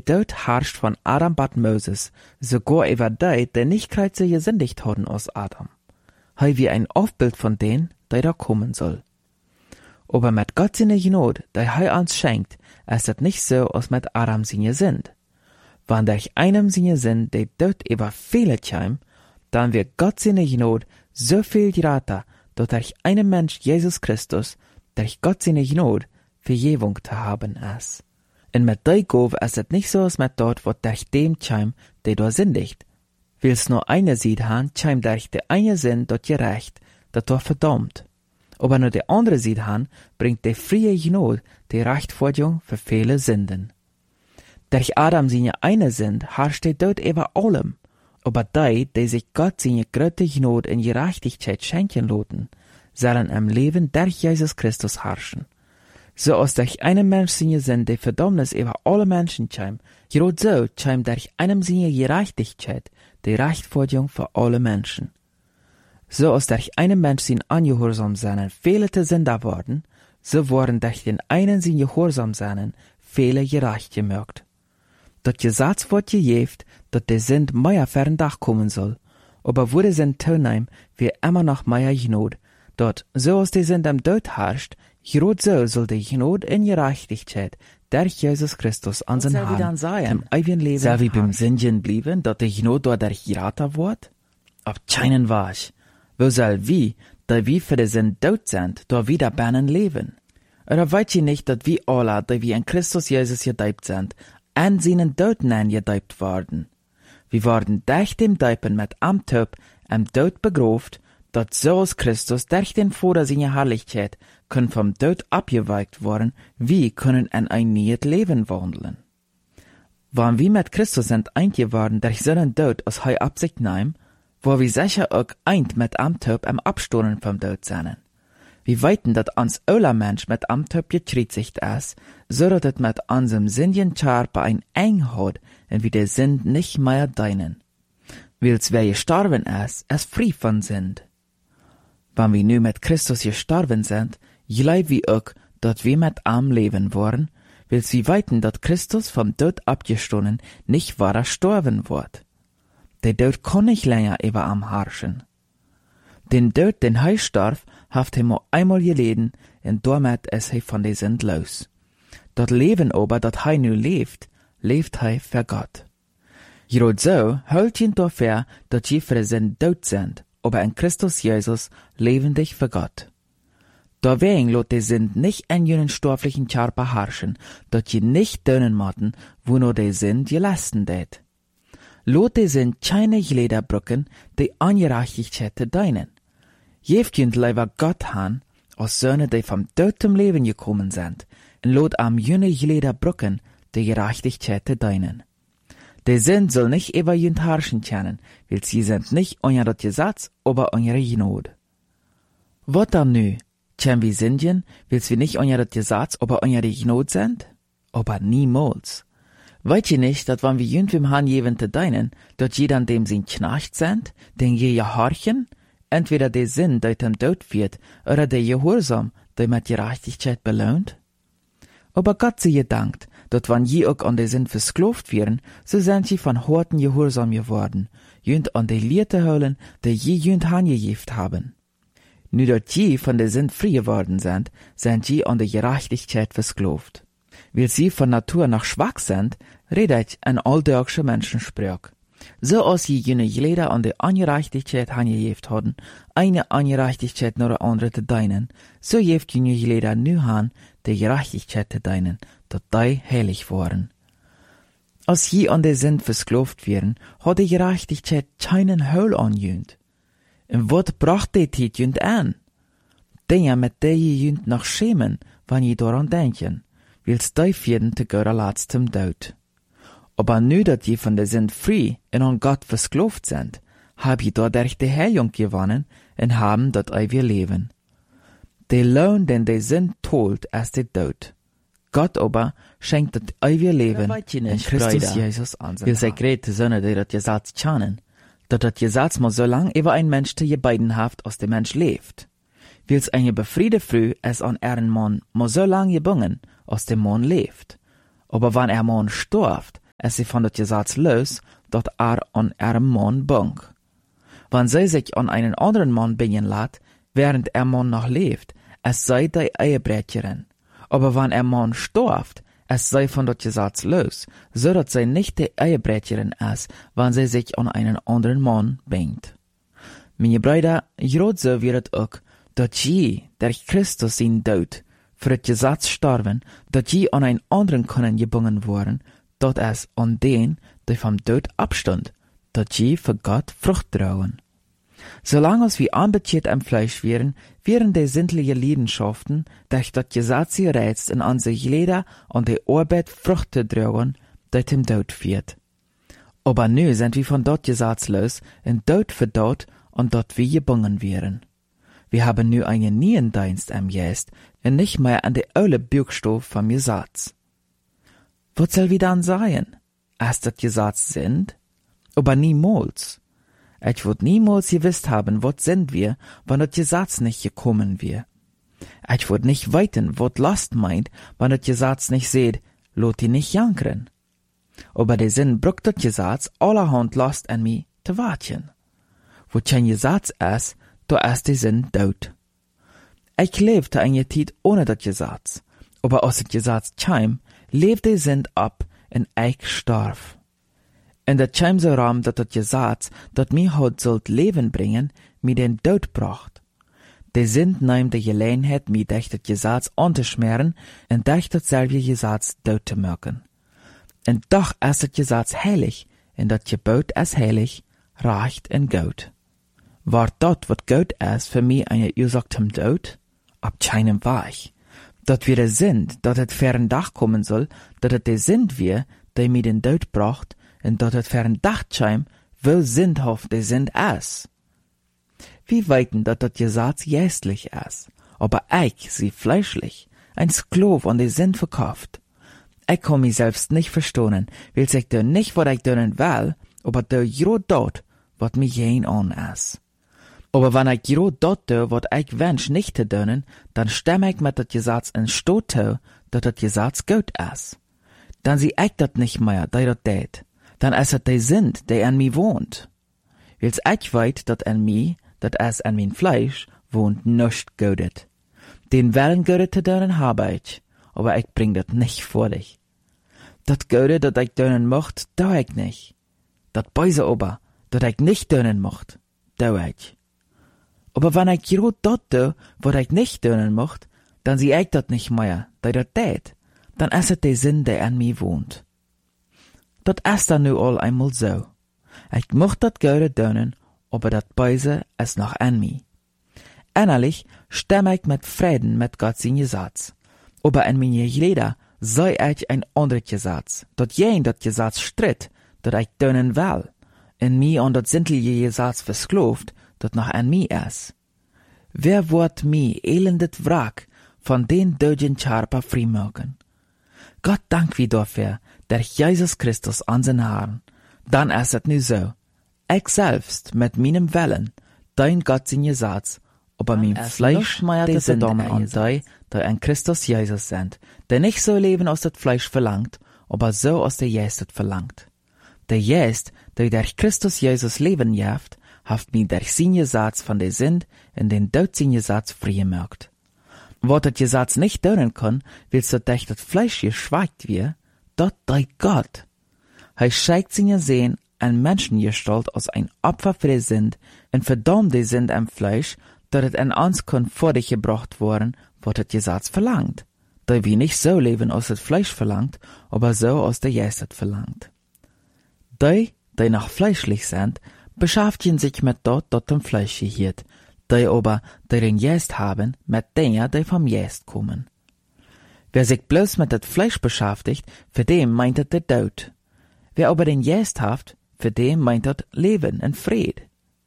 Dood herrscht von Adam bat Moses, sogar über die nicht kreuz gesündigt haben aus Adam. Hei wie ein Aufbild von denen, die da kommen soll. Aber mit Gott seine Gnade, die hei uns schenkt, ist es nicht so, als mit Adam seine Sünd. Wenn durch einem seine Sünd der Tod über viele käm, dann wird Gott seine Gnade so viel greater, dass durch einen Mensch Jesus Christus, durch Gott seine Gnade, Vergebung zu haben ist. Und mit der Gabe ist es nicht so, als mit dort, was durch dem käm, der da sündigt. Will's nur eine Seed haben, käm durch der eine Sünd dort gerecht, dat da verdammt. Aber nur der andere Seed haben, bringt der freie Gnade die Rechtfertigung für viele Sünden. Durch Adam seine eine Sünd herrscht der Tod über allem. Aber die sich Gott seine große Gnade in Gerechtigkeit schenken lassen, sollen im Leben durch Jesus Christus herrschen. So als durch einen Mensch seine Sünd die Verdammnis über alle Menschen käm, gerade so käm durch einem seine Gerechtigkeit die Rechtfertigung für alle Menschen. So als durch einen Mensch sein Ungehorsam seinen viele zu Sünder worden, so wurden durch den einen sein Gehorsam seinen viele gerecht gemacht. Dat Gesetz wird gegeben, dat der Sünd mehr fern Dach kommen soll, aber wurde sein Teilnehm wie immer noch mehr Gnade, dat so als der Sünd am Tod herrscht, gerade so soll die Gnade in Gerechtigkeit durch Jesus Christus an sein Hand im ewigen Leben soll wie beim Sünden blieben, dat die Gnade dadurch greater wird? Auf keinen Weg. Wo soll wie, da wie für den Sünd tot sind, da wieder bannen leben? Oder weißt ihr nicht, dat wir alle, die wir in Christus Jesus gedeibt sind, an seinen Toten angedeibt worden? Wir wurden durch dem Deipen mit am Tod am Tod begraft, dat so als Christus durch den Vater seiner Herrlichkeit können vom Tod abgeweicht worden, wie können in ein neues Leben wandeln. Wenn wir mit Christus sind eingeworden durch seinen Tod aus hei Absicht nehmen, wo wir sicher auch eint mit am Tod am Abstoßen vom Tod sind. Wir weiten, dat ans aller Mensch mit am Tod gekreuzigt ist, so dat es mit unserem sündigen Körper ein eng hat und wir der Sünd nicht mehr deinen. Weil's wer gestorben ist frei von Sünd. Wenn wir nu mit Christus gestorben sind, glauben wir auch, dat wir mit am leben wollen, weil's wir weiten, dat Christus vom Tod abgestoßen nicht wahrer sterben wird. Der Tod kann nicht länger über am herrschen. Den Tod, den hei starb, haft ihm einmal geleden, und damit ist er von der Sünd los. Dat Leben aber, dat hei nu lebt hei für Gott. Gerade so hält ihn dafür, dat je für die Sünd tot sind, aber in Christus Jesus lebendig für Gott. Deswegen lot die Sünd nicht in jenen stofflichen Körper herrschen, dat je nicht dönen motten, wo nur die Sünd gelasten det. Lot die Sünd keine Lederbrücken, die Ungerechtigkeit zu deinen. Jeft jünd leider Gott han, als Söhne, die vom Tod zum Leben gekommen sind, und lot am jüne Lederbrücken, die Gerechtigkeit zu deinen. Die Sünd soll nicht über jünd herrschen können, weil sie sind nicht unter das Gesetz, aber unter Gnade. Wat dann nu? Können wir sündigen, weil wir nicht unter das Gesetz, aber unter die Gnade sind? Aber niemals. Weißt ihr nicht, dass wenn wir jünd vom Herrn geben zu deinen, dass jeder an dem sie Knecht sind, den je gehorchen, entweder der Sinn, der dem Tod wird, oder der Gehorsam, der mit Gerechtigkeit belohnt? Aber Gott sei gedankt, dass wenn je auch an der Sinn versklavt werden, so sind sie von harten Gehorsam geworden, jünd an die Lierte holen, die je jünd hangejeft haben. Nu dat je von der Sinn frei geworden sind je an der Gerechtigkeit versklavt. Weil sie von Natur noch schwach sind, redet ein alldeutscher Menschensprach. So als je jene Leder an der Ungerechtigkeit hangejeft haben, eine Ungerechtigkeit nur andere zu deinen, so jeft jene Leder nu han, der Gerechtigkeit zu deinen, dat die heilig waren. Als je an der Sinn versklavt werden, hat die Gerechtigkeit keinen Heul anjünd. Und wat bracht die Tit jünd an? Dinge, mit der je jünd noch schämen, wenn je daran denken, weil's die führen zu Görer letztem Tod. Aber nu dat je von der Sünd frei und an Gott versklavt sind, hab je dadurch die Heilung gewonnen und haben dat ewige Leben. Der Lohn, den die Sünd tollt, ist der Tod. Gott aber schenkt das ewige Leben in Christus Jesus an. Wir sind grete Söhne, die das Gesetz kennen, dat das Gesetz muss so lang über ein Mensch zu gebeiden haft, als der Mensch lebt. Weil's eine befriede Früh es an ihren Mann muss so lang gebungen, als der Mann lebt. Aber wenn Mann stirbt, es sie von dat Gesetz los, dat an ihrem Mann bunk. Wenn sie sich an einen anderen Mann bingen lässt, während Mann noch lebt, es sei die Ehebrecherin. Aber wenn Mann stirbt, es sei von dat Gesetz los, so dass sie nicht die Ehebrecherin ist, wenn sie sich an einen anderen Mann bingt. Meine Brüder, gerade so wird es auch, dass je, der Christus ihn Tod für das Gesetz starben, dass je an einen anderen können gebungen worden, dass es an den, der vom Tod abstand, dass je für Gott Frucht trauen. Solange wir anbetiert am Fleisch wären die sinnliche Leidenschaften, durch das Gesetz reizt in an sich jeder an die Arbeit Frucht zu trauen, das dem Tod führt. Aber nu sind wir von dort Gesetz los, in Tod für dort, und dort wir gebungen wären. Wir haben nu einen neuen Dienst am Geist, und nicht mehr an die alte Buchstabe vom Gesetz. Was soll wir dann sein? Erst das Gesetz sind? Aber niemals. Ich würd niemals gewusst haben, was sind wir, wenn das Gesetz nicht gekommen wär. Ich würd nicht weiten, was Last meint, wenn das Gesetz nicht seht, lot die nicht jankern. Aber der Sinn bruckt das Gesetz allerhand Last an mich zu warten. Wo kein Gesetz ist, da ist der Sinn tot. Ich lebte eine Zeit ohne das Gesetz, aber aus das Gesetz kam, lebt der Sinn ab und ich starb. Und das kam so ram, dass das Gesetz, das mir heute sollt Leben bringen, mir den Tod bracht. Der Sinn nahm die Gelegenheit, mir durch das Gesetz anzuschmieren und durch dasselbe Gesetz tot zu machen. Und doch ist das Gesetz heilig, und das Gebot ist heilig, recht und gut. War dort, was gut ist, für mich eine Ursache zum Tod? Ab keinem Weg. Dat wir der sind, dat het fern Dach kommen soll, dat het der sind wir, der mir den Tod bracht, und dat het fern Dach scheim, wo sindhaft der sind ist. Wir weiten, dat das Gesetz geistlich ist, aber ich, sie fleischlich, ein Sklav an der Sinn verkauft. Ich kann mich selbst nicht verstohnen, will sich da nicht, was ich dönen will, aber da jo dort, wat mich jen an ist. Aber wenn ich jo dort do, wat ich wünsch nicht zu dönen, dann stimme ich mit das Gesetz in Stot to, dat das Gesetz gut ist. Dann sieh ich dat nicht mehr, der dat tät. Dann ist es der Sinn, der an mir wohnt. Wils ich weit, dat an mir, dat es an mein Fleisch, wohnt nischt Godet. Den Willen Godet zu dönen habe ich, aber ich bring dat nicht vor dich. Dat Godet, dat ich dönen mocht, do ich nicht. Dat Böse aber, dat ich nicht dönen mocht, do ich. Aber wenn ich jo dort do, wat ich nicht dönen mocht, dann sieh ich dat nicht mehr, der dat tät. Dann ist es der Sinn, der an mir wohnt. Dat ist dann nu all einmal so. Ich mocht dat Gute dönen, aber dat Böse ist noch an mir. Innerlich stimme ich mit Frieden mit Gott sein Gesetz. Aber in meine Glieder sei ich ein anderes Gesetz, dat jen dat Gesetz stritt, dat ich dönen will, in mir an dat sintliche Gesetz verskloft, dat noch an mir ist. Wer wird mir elendet Wrack von den döden Charpa freimachen? Gott dank wie dafür, der Jesus Christus an den Haaren. Dann ist es nu so. Ich selbst mit meinem Willen, dein Gott sein Gesetz, aber mein Fleisch die sind an die in Christus Jesus sind, der nicht so leben aus das Fleisch verlangt, aber so aus der Geist verlangt. Der Geist, der durch Christus Jesus leben jaft, haft mir durch sein Gesetz von der Sünd in den Tod sein Gesetz frei gemacht. Was das Gesetz nicht tun kann, willst du durch das Fleisch geschweigt wir, dort dei Gott. Er schickt seine Sehen an Menschengestalt aus ein Opfer für die Sünd und verdammt die Sünd am Fleisch, dass es an uns kann vor dich gebracht worden, was das Gesetz verlangt. Da wir nicht so leben, aus das Fleisch verlangt, aber so aus der Geist verlangt. Die noch fleischlich sind, beschäftigen sich mit dort dem Fleisch gehiert, die aber, die den Geist haben, mit denen, die vom Geist kommen. Wer sich bloß mit das Fleisch beschäftigt, für den meint es der Tod. Wer aber den Geist haft, für den meint es Leben und Fried.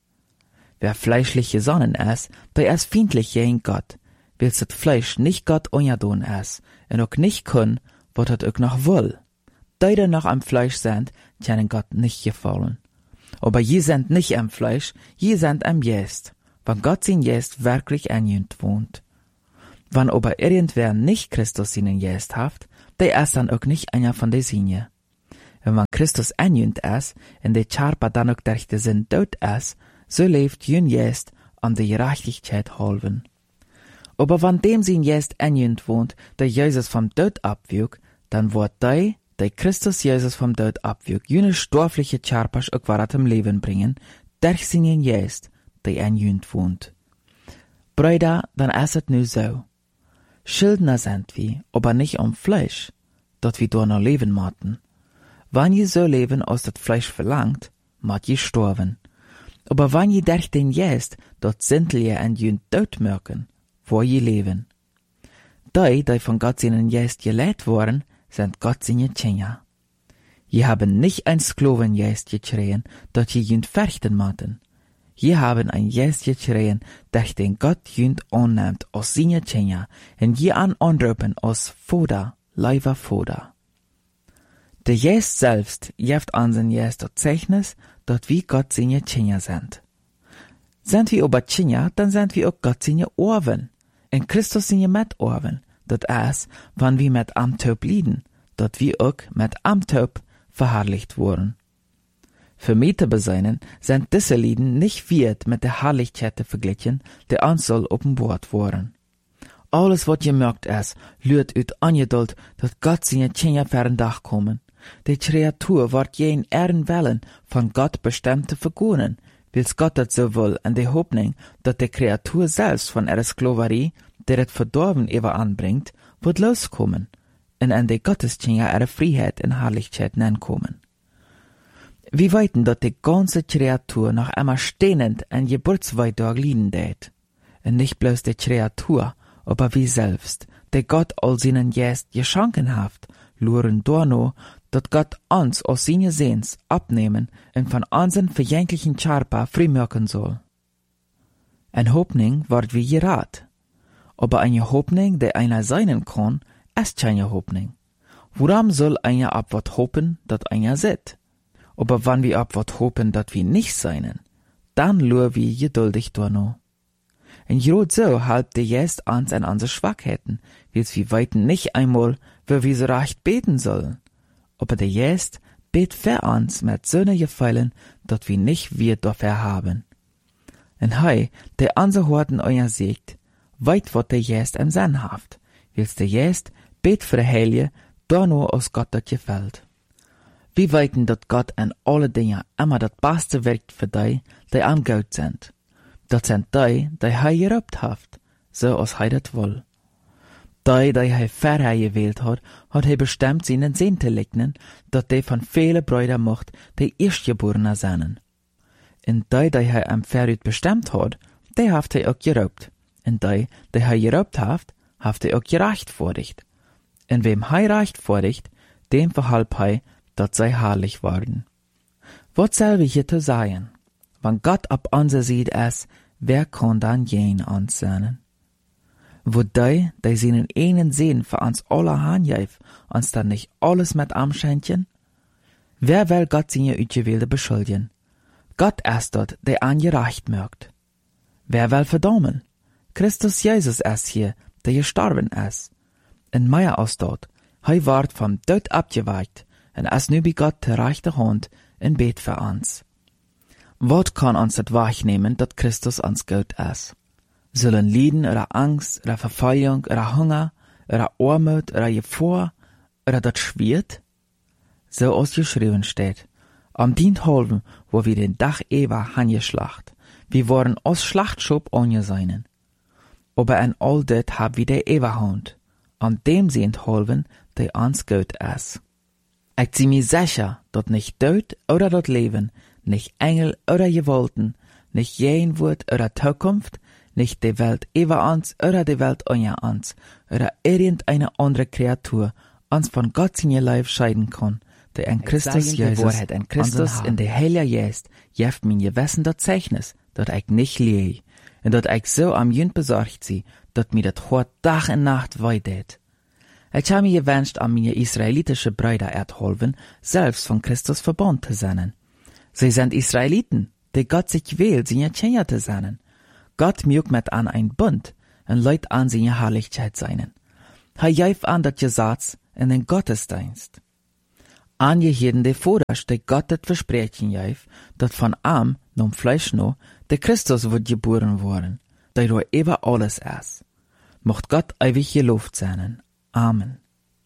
Wer fleischlich gesonnen ist, der ist feindlich gegen Gott, weil das Fleisch nicht Gott ungedun ist und auch nicht kann, was es auch noch will. Die noch am Fleisch sind, können Gott nicht gefallen. Aber je sind nicht am Fleisch, je sind am Geist, wenn Gott sein Geist wirklich an ihnen wohnt. Wenn aber irgendwer nicht Christus seinen Geist haft, der ist dann auch nicht einer von der Sinne. En wann Christus aanjunt is, en de Charpa dan ook durch de Sinn dood is, so leeft jun jest an de Gerechtigkeit halven. Aber wann dem sin jest aanjunt wohnt, der Jesus vom Tod abwürg, dann wordt der Christus Jesus vom Tod abwürg, jene storfliche Charpas ook waar hem Leben bringen, durch sin jest, der aanjunt wohnt. Brüder, dann ist es nu so. Schuldner sind wir, aber nicht am Fleisch, dat wir noch leben mochten. Wann je so leben, als das Fleisch verlangt, mat je sterben. Aber wann je durch den Geist, dat sintel je en jün dood merken, wo je leben. Die von Gott seinen Geist geleitet worden, sind Gott seine Kinder. Je haben nicht ein Sklavengeist geschrien, dat je jünt verchten mochten. Je haben ein Geist geschrien, durch den Gott jünt annimmt als seine Kinder, en je anrufen als Vater, lieber Vater. Der Geist selbst gibt an den Geist das Zeichnis, dass wir Gott seine Kinder sind. Sind wir aber Kinder, dann sind wir auch Gott seine Orven. In Christus seine Mitorven. Das ist, wenn wir mit am Tod lieden, dass wir auch mit am Tod verherrlicht wurden. Für mich zu beseinen, sind diese Lieden nicht wert mit der Herrlichkeit verglichen, die uns soll offenbart worden. Alles, was gemerkt ist, lürt uit Angeduld, dass Gott seine Kinder für den Dach kommen. Die Kreatur wird jeden Ehrenwillen von Gott bestimmt zu vergonnen, wils Gott das so will, in der Hoffnung, dass die Kreatur selbst von ihrer Sklaverei, die das Verdorben über anbringt, wird loskommen, und in die Gotteskinder ihre Freiheit und Herrlichkeit kommen. Wir weiten, dass die ganze Kreatur noch einmal stehnend ein Geburtsweitag liegen dät. Und nicht bloß die Kreatur, aber wir selbst, der Gott all seinen Geist geschenken haft, luren dorno, dass Gott uns aus seine Sehns abnehmen und von unseren verjänglichen Charpa freimachen soll. Ein Hoffnung wird wie gerat. Aber eine Hoffnung, die einer sein kann, ist keine Hoffnung. Woran soll einer ab wat hoffen, dat einer sieht? Aber wenn wir ab wat hoffen, dat wir nicht seinen, dann lur wir geduldig dorno. Und gerade so halb der Geist uns an unsere Schwachheiten, wils wir weiten nicht einmal, wo wir so recht beten sollen. Aber der Geist bet für uns mit so ne Gefallen, dat wir nicht wir dafür haben. Und hei, der unser Horten euer siegt, weit wat der Geist im Sinn haft, wils der Geist bet für Heilige, da nur aus Gott dat gefällt. Wir weiten, dat Gott in alle Dinge immer das Beste wirkt für die am Gott sind. Dat sind die hei gerobt haft, so als hei dat will. Die hei vorher gewählt hat hei bestimmt seinen Sinn zu legnen, dat die von viele Brüder mocht, die Erstgeborene seien. Und die hei am Vorut bestimmt hat, die haft hei auch gerobt. Und die hei gerobt haft hei auch gerechtfertigt. Und wem hei rechtfertigt, dem verhalb hei, dat sei herrlich worden. Was soll wir hier zu sagen? Wenn Gott ab unser sieht es, wer kann dann jen uns sehnen? Wo die seinen einen Sehen für uns alle hanjäf, uns dann nicht alles mit amschenchen? Wer will Gott seine Utgewählte beschuldigen? Gott ist dort, der angerecht mögt. Wer will verdammen? Christus Jesus ist hier, der gestorben ist. In Meier aus dort, hei ward vom Tod abgeweicht, und ist nu bei Gott der rechte Hand in Bet für uns. Was kann uns das wahrnehmen, dass Christus uns Gott ist? Sollen Leiden oder Angst oder Verfolgung oder Hunger oder Armut oder Gefahr oder das schwert? So als geschrieben steht, am dient halben, wo wir den Dach Eva hangeschlacht, wir waren aus Schlachtschub angeseinen. Aber in all det hab wir der Eva Hand, an dem sie enthalben, der uns Gott ist. Ich zieh mir sicher, dat nicht Tod oder dat Leben, nicht Engel oder Gewalten, nicht jen Wort oder Zukunft, nicht die Welt über uns oder die Welt unter uns oder irgendeine andere Kreatur uns von Gott seine Leib scheiden kann, der in Christus Jesus, Wahrheit in Christus in der Heilige Geist, jeft mir Gewissen das Zeichnis, dat ich nicht lieh, und dat ich so am Jünd besorgt sie, dat mir dat Hort Tag und Nacht weidet. Ich habe mir gewünscht, an meine israelitische Brüder erhalten, selbst von Christus verbunden zu sein. Sie sind Israeliten, die Gott sich wählt, seine Kinder zu sein. Gott mögt mit an ein Bund und leut an seine Herrlichkeit seinen. Er jäuf an das Gesetz in den Gottesdienst. Angeheden de Voders, de Gott het versprechen geef, dat van am, nom Fleisch no, de Christus wird geboren worden, der door über alles ist. Mocht Gott ewig gelobt sein. Amen.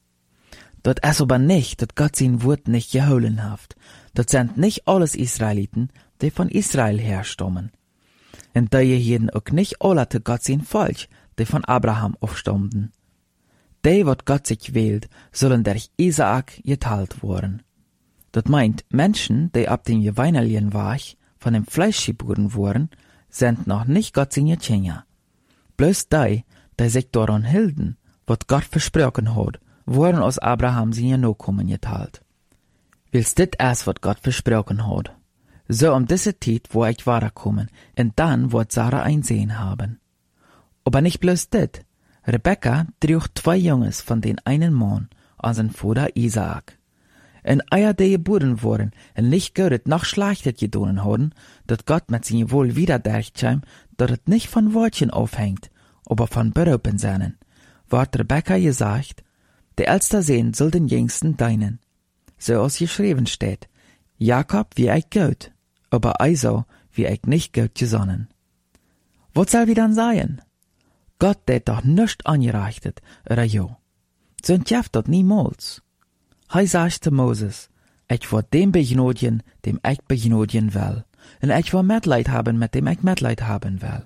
Dat is aber nicht, dat Gott sein Wort nicht geholen haft. Dat sind nicht alles Israeliten, die von Israel herstammen. Und diejenigen auch nicht alle zu Gott sein Volk, die von Abraham aufstammten. Die, wat Gott sich wählt, sollen durch Isaak geteilt worden. Dat meint, Menschen, die ab dem Evangelium Weg von dem Fleisch geboren wurden, sind noch nicht Gott seine Kinder. Bloß die sich daran hielten, wat Gott versprochen hat, wurden aus Abraham seine Nachkommen geteilt. Wils dit is wat Gott versprochen hat. So diese Zeit, wo ich weiterkommen, und dann wird Sarah ein Sehen haben. Aber nicht bloß dit. Rebekka trug 2 Junges von den einen Mann an sein Vater Isaak. Und eier die geboren wurden, und nicht gehört noch Schlechtes gedonen haben, dat Gott mit seinem Wohl wieder durchkäm, dat het nicht von Wortchen aufhängt, aber von Berufen seinen, ward Rebekka gesagt, der älteste Sohn soll den jüngsten deinen. So als geschrieben steht, Jakob wie ich Gott, aber Esau wie ich nicht Gott gesonnen. Was soll wir dann sein? Gott det doch nicht angerechnet, oder jo. So entjeft dat niemals. Hij sagt zu Moses, ich will dem begnodigen, dem ich begnodigen will, und ich will Mitleid haben, mit dem ich Mitleid haben will.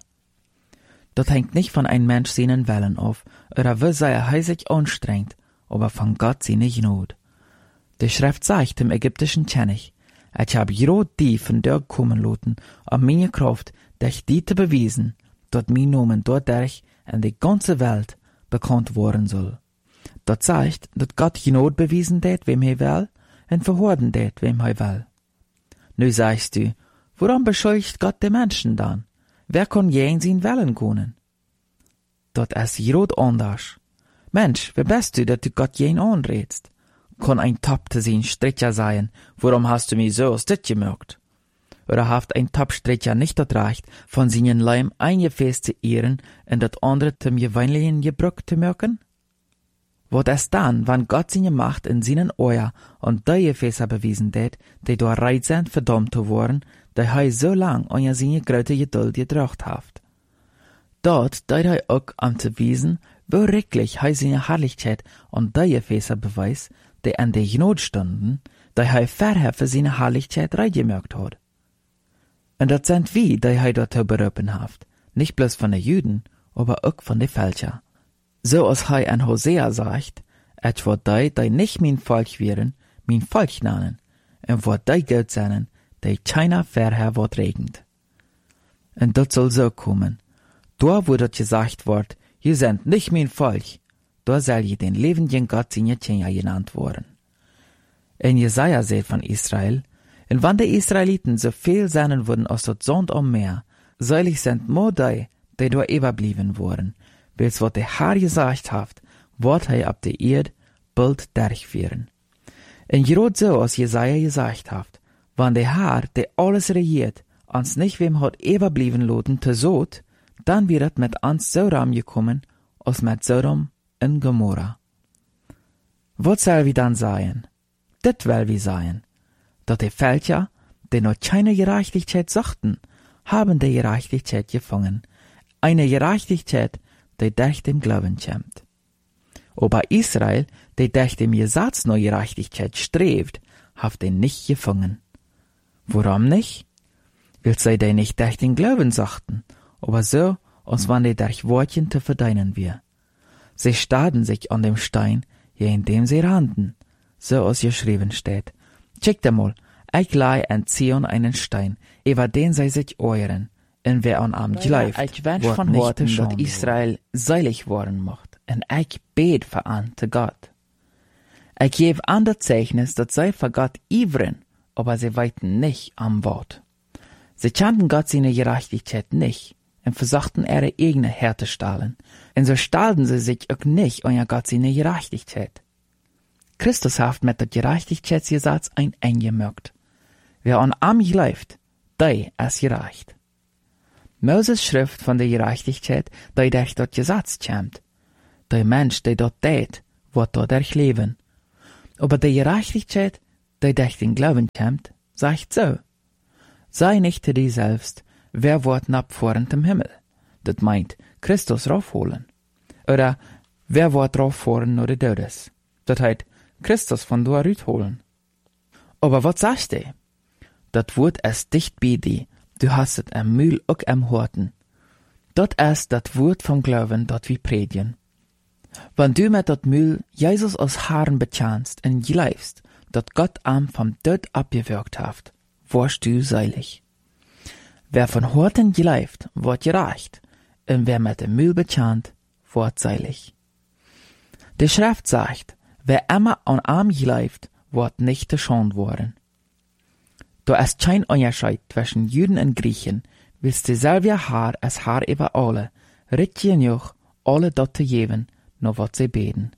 Das hängt nicht von einem Mensch seinen Willen auf, oder wie sehr er sich anstrengt, aber von Gott seine Gnade. Die Schrift sagt im ägyptischen König, ich hab grad die von dir kommen lassen, um meine Kraft, durch die zu bewiesen, dass mein Namen dadurch in die ganze Welt bekannt worden soll. Das zeigt, dass Gott Gnade bewiesen det, wem er will, und verhorden det, wem er will. Nu sagst du, warum beschuldigt Gott die Menschen dann? Wer kann je in sein Willen können? Das ist grad anders. Mensch, wer bist du, dass du Gott jen anredst? Kann ein Top zu sein Stricher sein, warum hast du mich so aus dit gemerkt? Oder haft ein Top-Stricher nicht das Recht, von seinen Leim eingefäßt zu ehren und das andere zum gewöhnlichen Gebrauch zu merken? Was ist dann, wenn Gott seine Macht in seinen Ohren und die Gefäße bewiesen hat, die durch Reit sind verdammt zu worden, die er so lang an seine große Geduld getracht hat? Dort deut er auch am zu wiesen, wo wirklich er seine Herrlichkeit und die Gefäße beweist, die an der Gnade stunden, die er vorher für seine Herrlichkeit reingemerkt hat. Und das sind wir, die er dazu berufen hat, nicht bloß von den Juden, aber auch von den Fälscher. So als er an Hosea sagt, et wird die nicht mein Volk wären, mein Volk nennen, und wird die Gott sein, die keiner vorher wird regend. Und das soll so kommen. Da, wo das gesagt wird, ihr seid nicht mein Volk, da soll je den lebenden Gott seine Kinder genannt worden. In Jesaja sagt von Israel, und wann die Israeliten so viel sein würden aus das Sand am Meer, selig sind nur die da überblieben wurden, wils wat der Herr gesagt hat, wird er ab der Erde bald durchführen. Und gerade so, als Jesaja gesagt hat, wenn der Herr, der alles regiert, uns nicht wem hat überblieben lassen, zu Sod, dann wird es mit uns Sodom gekommen, als mit Sodom und Gomorra. Was soll wir dann sein? Das will wir sein, dass die Völker, die noch keine Gerechtigkeit suchten, haben die Gerechtigkeit gefangen, eine Gerechtigkeit, die durch dem Glauben kommt. Aber Israel, die durch dem Gesetz nach Gerechtigkeit strebt, hat ihn nicht gefangen. Warum nicht? Weil sie die nicht durch den Glauben suchten, aber so, als wenn die durch Wortchen zu verdienen wir. Sie starrten sich an dem Stein, je indem sie rannten, so als geschrieben steht. Checkt einmal, ich leih an Zion einen Stein, über den sie sich euren, und wer an am gleift, wird von nicht dass Israel selig worden macht, und ich bet für an zu Gott. Ich gebe an das Zeichnis, dass sie für Gott ivren, aber sie weiten nicht am Wort. Sie kannten Gott seine Gerechtigkeit nicht, und versuchten ihre eigene herzustellen, und so stahlten sie sich auch nicht an Gott seine Gerechtigkeit. Christus hat mit der Gerechtigkeitsgesetz ein eingemerkt. Wer an am gleift, der ist gerecht. Moses Schrift von der Gerechtigkeit, die durch das Gesetz kommt. Der Mensch, der dort tät, wird dadurch leben. Aber die Gerechtigkeit, der durch den Glauben kommt, sagt so: Sei nicht zu dir selbst, wer wird abfahren zum Himmel? Das meint, Christus raufholen. Oder, wer wird rauffahren nur der Todes? Das heißt, Christus von dort holen. Aber was sagst du? Das Wort ist dicht bei dir, du hast es am Mühl auch am Horten. Das ist das Wort vom Glauben, das wir predigen. Wenn du mit dat Mühl Jesus als Herrn bekennst und glaubst, dat Gott am vom Tod abgewirkt hat, wirst du seilig. Wer von Horten glaubt, wird gerecht, und wer mit dem Mühl bekennt, wird seilig. Die Schrift sagt, wer immer an arm glaubt, wird nicht geschont worden. Da ist kein Unterschied zwischen Juden und Griechen, willst dieselbe Haar als Haar über alle, richtig genug, alle dort zu geben, nur wat sie beten.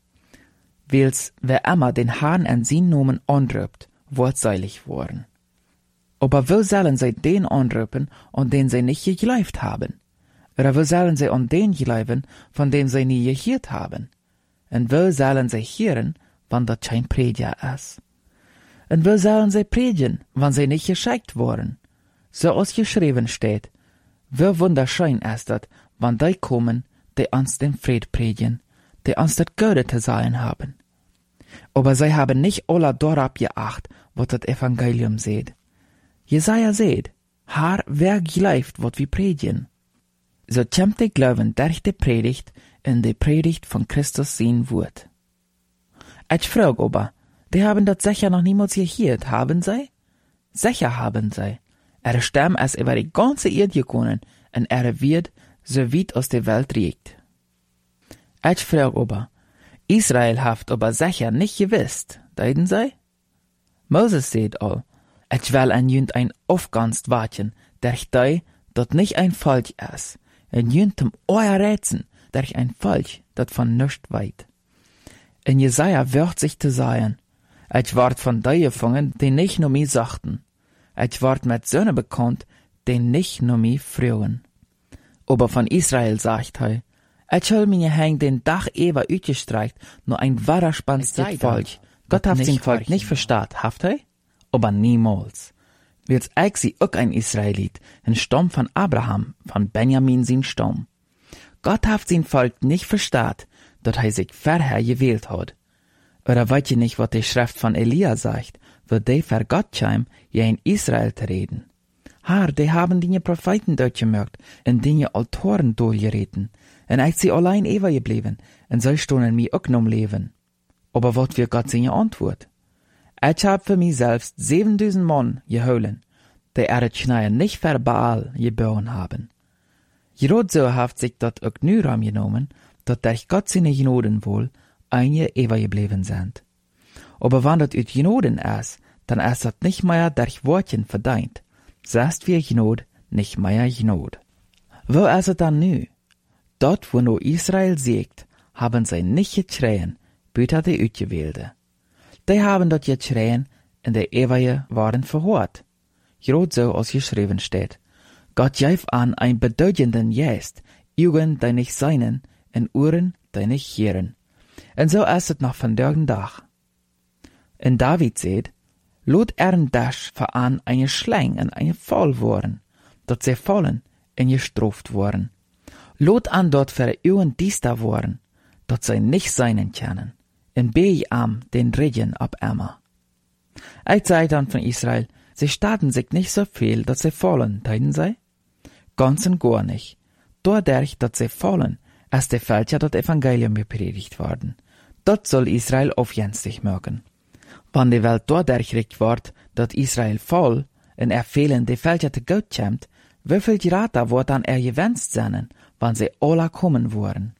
Wils, wer immer den Herrn an sein Namen anruft, wird seilig worden. Aber wo sollen sie den anrufen, an den sie nicht geglaubt haben? Oder wo sollen sie an den glauben, von dem sie nie gehört haben? Und wo sollen sie hören, wenn das kein Prediger ist? Und wo sollen sie predigen, wenn sie nicht geschickt wurden? So als geschrieben steht, wie wunderschön ist das, wenn die kommen, die uns den Fried predigen, die uns das Gute zu sagen haben. Aber sie haben nicht alle darauf geachtet, was das Evangelium seht. Jesaja seht, Herr, wer glaubt, was wir predigen? So kommt der Glauben durch die Predigt in die Predigt von Christus sein Wort. Ich frage aber, die haben das sicher noch niemals gehört, haben sie? Sicher haben sie. Stamm ist über die ganze Erde gekommen und wird so weit aus der Welt riecht. Ich frage aber, Israel haft aber sicher nicht gewusst, deuten sie? Moses seht all, ich will an jünd ein aufganst warten, durch die, dat nicht ein Volk ist, en jünd zum euer Rätsen, durch ein Volk, dat von nichts weit. In Jesaja wird sich zu sagen, ich ward von die gefangen, die nicht nur mich sagten, ich ward mit Söhne bekannt, die nicht nur mich frühen. Aber von Israel sagt er, ich hol mir hängt den Dach ewer utgestreikt, nur ein wahrer spannendes Volk. Gott hat sein Volk nicht verstaat, haft er? Aber niemals. Wils ich sie auch ein Israelit, ein Stamm von Abraham, von Benjamin sein Stamm. Gott hat sein Volk nicht verstaat, dat er sich vorher gewählt hat. Oder weißt ihr nicht, was die Schrift von Elia sagt, wo die für Gott kam, ja in Israel zu reden? Herr, die haben die Propheten durchgemerkt, und die Autoren durchgereden, und ich sie allein ewig geblieben, und sie stonden mir auch noch leben. Aber was wird Gott seine Antwort? Ich hab für mich selbst 7000 Mann geholen, die ihre Knie nicht für Baal geboren haben. Gerade so hat sich das auch nur genommen, dass durch Gott seine Genoden wohl einige ewig geblieben sind. Aber wenn das ut Genoden ist, dann ist das nicht mehr durch Wortchen verdient. Sagst wir Genod, nicht mehr Genod. Wo ist es dann nu? Dort, wo nur Israel siegt, haben sie nicht geschrien, büter die Utgewählte. Die haben dort geschrien, und die Ewige waren verhört. Gerade so als geschrieben steht. Gott gab an ein bedeutenden Jest, Augen, die nicht seinen, und Ohren, die nicht hören. Und so ist es noch von dörgen Dach. Und David seht, lot Dasch veran eine Schlang und eine Fall worden, dat sie fallen und gestraft worden. Lot an dort für Augen diester worden, dat sie nicht seinen kennen, und bei am den Regen ab Emma. Ich sei dann von Israel, sie starten sich nicht so viel, dass sie fallen, deuten sie? Ganz und gar nicht. Dadurch, dass sie fallen, ist der Fälscher das Evangelium gepredigt worden. Dort soll Israel aufjenstig merken. Wenn die Welt dadurch regt wird, dass Israel fall, und fehlen die Fälscher zu Gott kommt, wie viel Gerata wird dann gewünscht sein, wenn sie alle kommen wollen?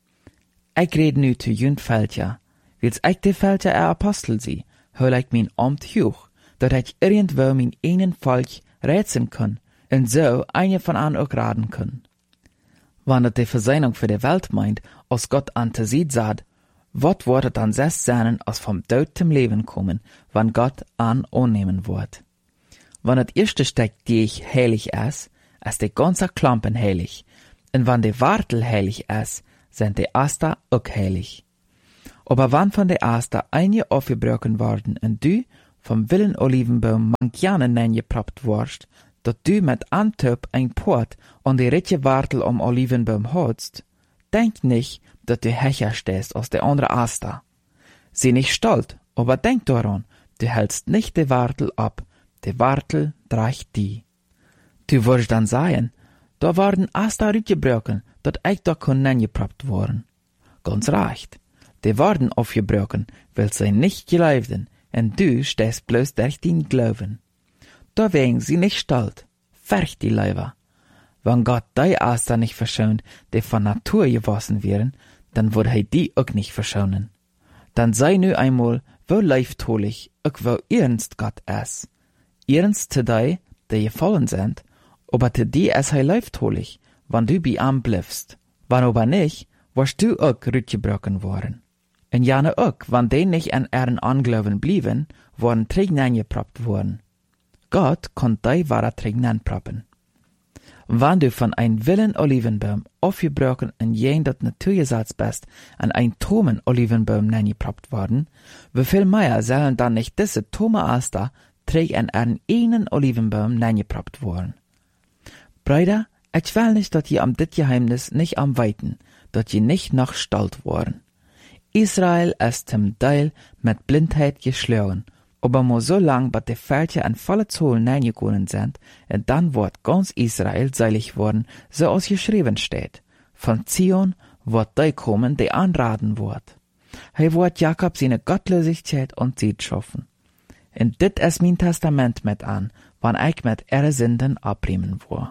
Ich rede nu zu jünd Fälscher, wils ich die Fälscher Apostel sie, hol ich mein Amt hoch, dass ich irgendwo mein einen Volk rätseln kann, und so eine von an auch raten kann. Wenn das die Versöhnung für die Welt meint, als Gott an der Seite sagt, was wird dann selbst sein, als vom Tod zum Leben kommen, wenn Gott an annehmen wird? Wenn das erste Stück die ich heilig ist die ganze Klampen heilig, und wenn die Wartel heilig ist, sind die Aster auch heilig. Aber wenn von der Aster einige aufgebrochen worden und du, vom willen Olivenbaum mankiane neingeproppt worst, dat du met Antöp ein Port an die ritje Wartel om Olivenbaum holst, denk nicht, dat du hecher stehst aus der andere Asta. Sieh nicht stolz, aber denk daran, du hältst nicht die Wartel ab, die Wartel dreigt die. Du wirst dann sagen, da waren Asta rütgebroken, dat ich da kon neingeproppt worden. Ganz recht, die waren aufgebroken, weil sie nicht geleefden, en du stehst bloß durch den Glauben. Da wegen sie nicht stolz, ferch die Leiber. Wenn Gott die Asta nicht verschont, die von Natur gewassen wären, dann würde er die auch nicht verschonen. Dann sei nu einmal, wo leiftolig, auch wo ernst Gott es. Ernst zu die gefallen sind, aber zu die es er leiftolig, wann du bei ihm bliffst. Wann aber nicht, warst du auch rütgebroken worden. En jane auch, wann die nicht an ihren Anglauben blieben, waren Trägnen geproppt worden. Gott konnt die wahre Trägnen proppen. Wann du von ein willen Olivenbaum aufgebrochen en jen dat Naturgesetz bist an ein tomen Olivenbaum neingeproppt worden, wieviel mehr sollen dann nicht diese tome Asta träg an einen Olivenbaum neingeproppt worden. Brüder, ich will nicht, dat ihr am dit Geheimnis nicht am weiten, dat ihr nicht noch stolz worden. Israel ist zum Teil mit Blindheit geschlagen, aber mo so lang, bis die Völker an volle Zoll neingegangen sind, und dann wird ganz Israel seilig worden, so als geschrieben steht. Von Zion wird die kommen, die anraten wird. Hij wird Jakob seine Gottlosigkeit und Zeit schaffen. Und dit ist mein Testament mit an, wann ich mit ihre Sünden abnehmen will.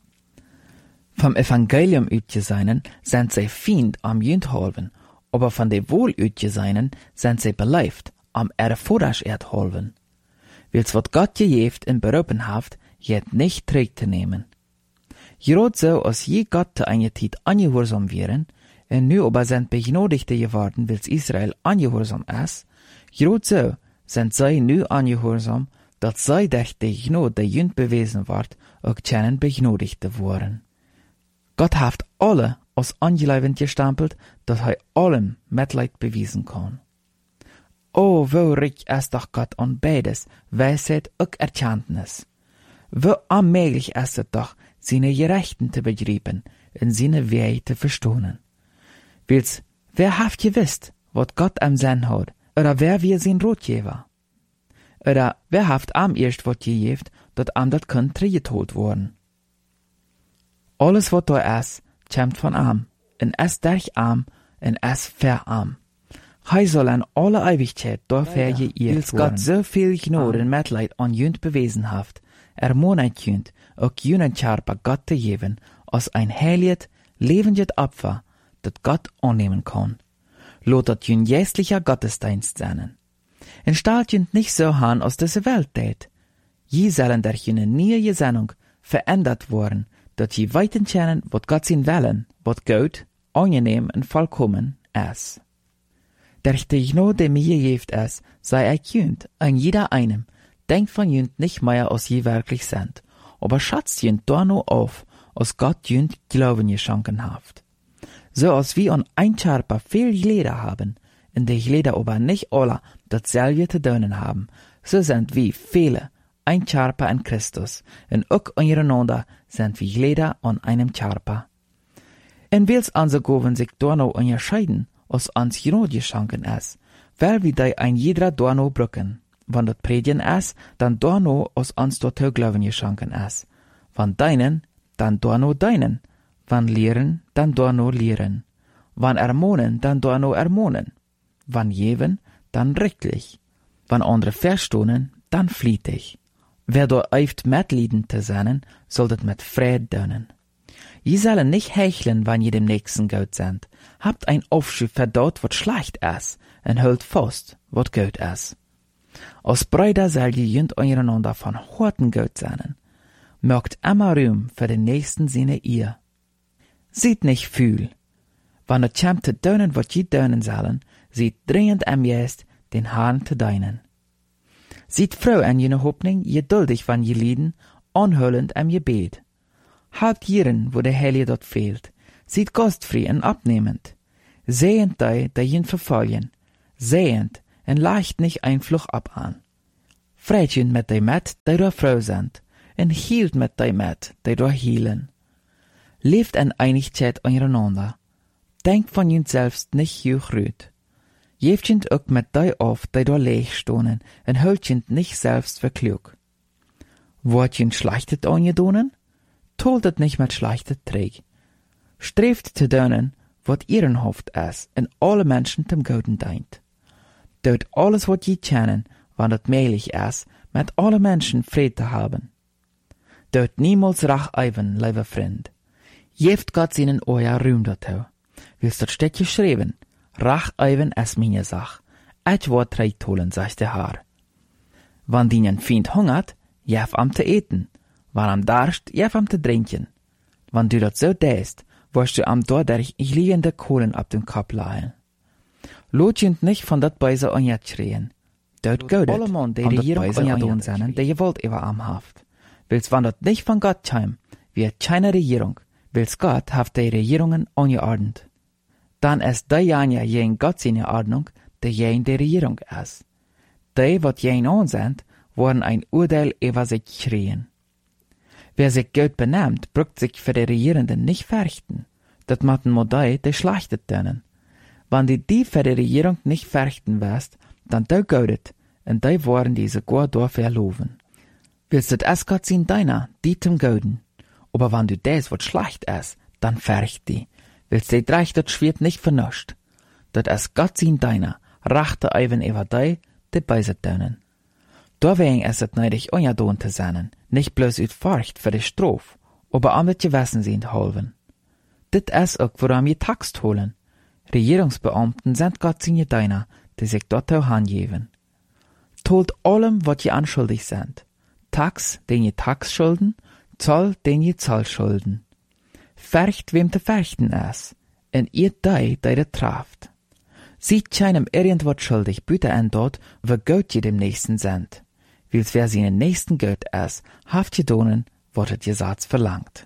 Vom Evangelium utgeseinen sind sie Feind am Jündhalven, aber von de wohl utgeseinen sind sie beleeft am Erforders erdhalven. Wils wat Gott gejeft in beroepen haft, jet nicht träg te nemen. Gerot so, als je Gott te eine Tijd angehorsam wären, en nu aber sind begnodigte geworden, wils Israel angehorsam is, gerot so, sind zij nu angehorsam, dat zij durch de Gnade, die jünd bewezen wordt, ook kennen begnodigte worden. Gott haft alle als angelevend gestempelt, dat hij allem Mitleid bewiesen kann. O, wo reich ist doch Gott an beides, Weisheit und Erkenntnis. Wo unmöglich ist es doch, seine Gerechten zu begreifen und seine Wege zu verstehen. Wils, wer haft gewusst, wat Gott am Sinn hat, oder wer wir sein Rotgeber? Oder wer haft am erst wat gegeben, dat am dat kann triggetholt worden? Alles wat da ist, kommt von am, und es durch am, und es für am. Hij soll an alle Ewigkeit dafür geehrt werden. Gott so viel Gnade und Mitleid an jünd bewiesen haft, ermonet jünd, auch jünen Charpa Gott zu geben, als ein heiliges, lebendes Opfer, das Gott annehmen kann. Lot dat jünd jästlicher Gottesdienst sein. En stalt jünd nicht so han aus dieser Welt tät. Je sollen der jüne nie Gesinnung verändert worden, dat je weiten kennen, wat Gott sin Willen, wat gut, angenehm und vollkommen ist. Durch die Gnade, die mir gegeben ist, sei ich jünd, an jeder einem, denkt von jünd nicht mehr, als je wirklich sind, aber schatzt jünd da nur auf, als Gott jünd Glauben geschenken haft. So als wir an ein Charpa viel Glieder haben, in die Glieder aber nicht alle dasselbe zu tun haben, so sind wir viele, ein Charpa in Christus, und auch untereinander sind wir Glieder an einem Charpa. Und wils unsere Gaben sich da noch unterscheiden, als ans Gnade geschenken ist, weil wir da ein jeder da noch brücken. Wenn das Predigen ist, dann da noch als ans dort Glauben geschenken ist. Wenn deinen, dann da noch deinen. Wenn lehren, dann da noch lehren. Wenn ermahnen, dann da noch ermahnen. Wenn geben, dann rechtlich. Wenn andere verstohnen, dann flietig. Wer da eift mitleiden zu sein, soll das mit Frieden tun. Je sollen nicht hecheln, wann je dem Nächsten gut sind. Habt ein Aufschub für dort, wat schlecht ist, und hält fast, wat gut ist. Als Brüder soll je jünd untereinander von harten gut sein. Mögt immer Ruhm für den Nächsten seine ihr. Sieht nicht viel. Wann es kommt zu tun, wat je tun sollen, sieht dringend am Jest den Herrn zu dienen. Sieht froh an jene Hoffnung, geduldig wann je lieden, anhörend am Gebet. Halbt jiren, wo der Heilige dort fehlt. Sieht gastfrei und abnehmend. Sehend die ihn verfolgen. Sehend und leicht nicht ein Fluch ab an. Vreedjen met die met, die door vrouw zijn, en hield met die met, die door hielen. Leeft in Einigkeit untereinander. Denk von jent selbst nicht ju grüt. Geeft jent ook met die auf, die door leeg stonen, en hult jent nicht selbst für klug. Wordt jent schlechtet angedonen? Tolt het nicht met schlechtet träg. Streeft te dönen, wat ehrenhaft is, en alle Menschen zum Guten dient. Doet alles wat je kennen, wann het möglich is, met alle Menschen Fried te haben. Doet niemals racheiven, lieve Freund. Geeft Gott seinen euer Ruhm dazu. Willst dort steht geschrieben, racheiven is meine Sach. Et wat trägt holen, sagt der Herr. Wann dinen Feind hungert, jef am te eten. Wann am darst, jef am te drinken. Wann du dat so deest, wirst du am dordurch liegende Kohlen ab dem Kopf leihen. Lotjent nicht von dat Beise onjet schreien. Dort gaudet, an dat Beise onjet sennen, der je wollt über am Haft. Willst wann dat nicht von Gott heim, wie keine Regierung, willst Gott haft die Regierungen ongeordnet. Dann ist die Janja jen Gott seine Ordnung, der jen die Regierung ist. Die, wat jen ansend, worden ein Urteil über sich schreien. Wer sich gut benehmt, brückt sich für die Regierenden nicht fürchten. Dat matten Modei, die schlachtet denen. Wann die für die Regierung nicht fürchten wirst, dann du gaudet, und die worden diese sogar dafür loben. Willst du es Gott sein deiner, die zum Gauden. Aber wann du des, wat schlecht ist, dann fürcht die. Willst du dreich dat schwert nicht vernuscht. Dat es Gott sein deiner, rachte eiven über die beiset denen. Deswegen ist es neidig onjadon te sein, nicht bloß uit Furcht für die Strof, aber am mit Gewissen sind holven. Dit is ook woran je Taxt holen. Regierungsbeamten sind Gott seine Diener, die sich dort handgeben. Tolt allem, wat je anschuldig sind. Tax, den je Tax schulden, Zoll, den je Zoll schulden. Fercht, wem te ferchten is, en ihr die det traft. Sieht keinem irgendwas schuldig, büte en dort, wo Gott je dem Nächsten sind. Wils wer seinen Nächsten Gott is, haft je donen, wat het je Satz verlangt.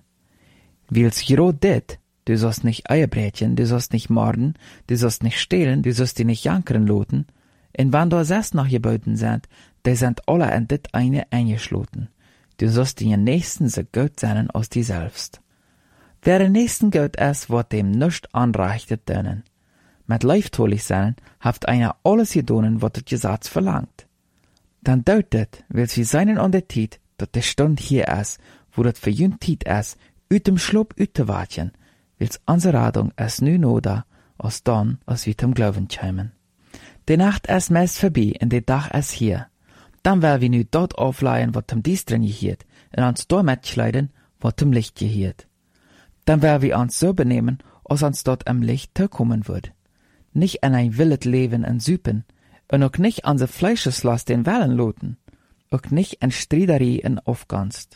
Wils je rot dit, du sollst nicht Eierbrätchen, du sollst nicht morden, du sollst nicht stehlen, du sollst die nicht jankern loten. En wann da sest noch geboten sind, die sind alle in dit eine eingeschloten. Du sollst die Nächsten so gut sein aus die selbst. Wer den Nächsten Gott ist, wird dem nicht anreichtet dönen. Mit leiftolig sein, haft einer alles gedonen, wat het Gesetz verlangt. Dann deutet, wils wie seinen an der Tiet, dat de Stund hier is, wo dat für jün Tiet is, uit dem Schlup uit te watjen, wils unsere Radung is nu noda, als dann, als wir zum Glauben kämen. Die Nacht is meist vorbei, en de Dag is hier. Dann will wir nu dort aufleihen, wat zum Dies drin gehiert, en uns dort mitschleiden, wat zum Licht gehiert. Dann will wir uns so benehmen, als uns dort am Licht kommen wird. Nicht in ein willet Leben en Süpen, und auch nicht an se Fleischeslast den Wellen loten, auch nicht in Striederie en Aufganst.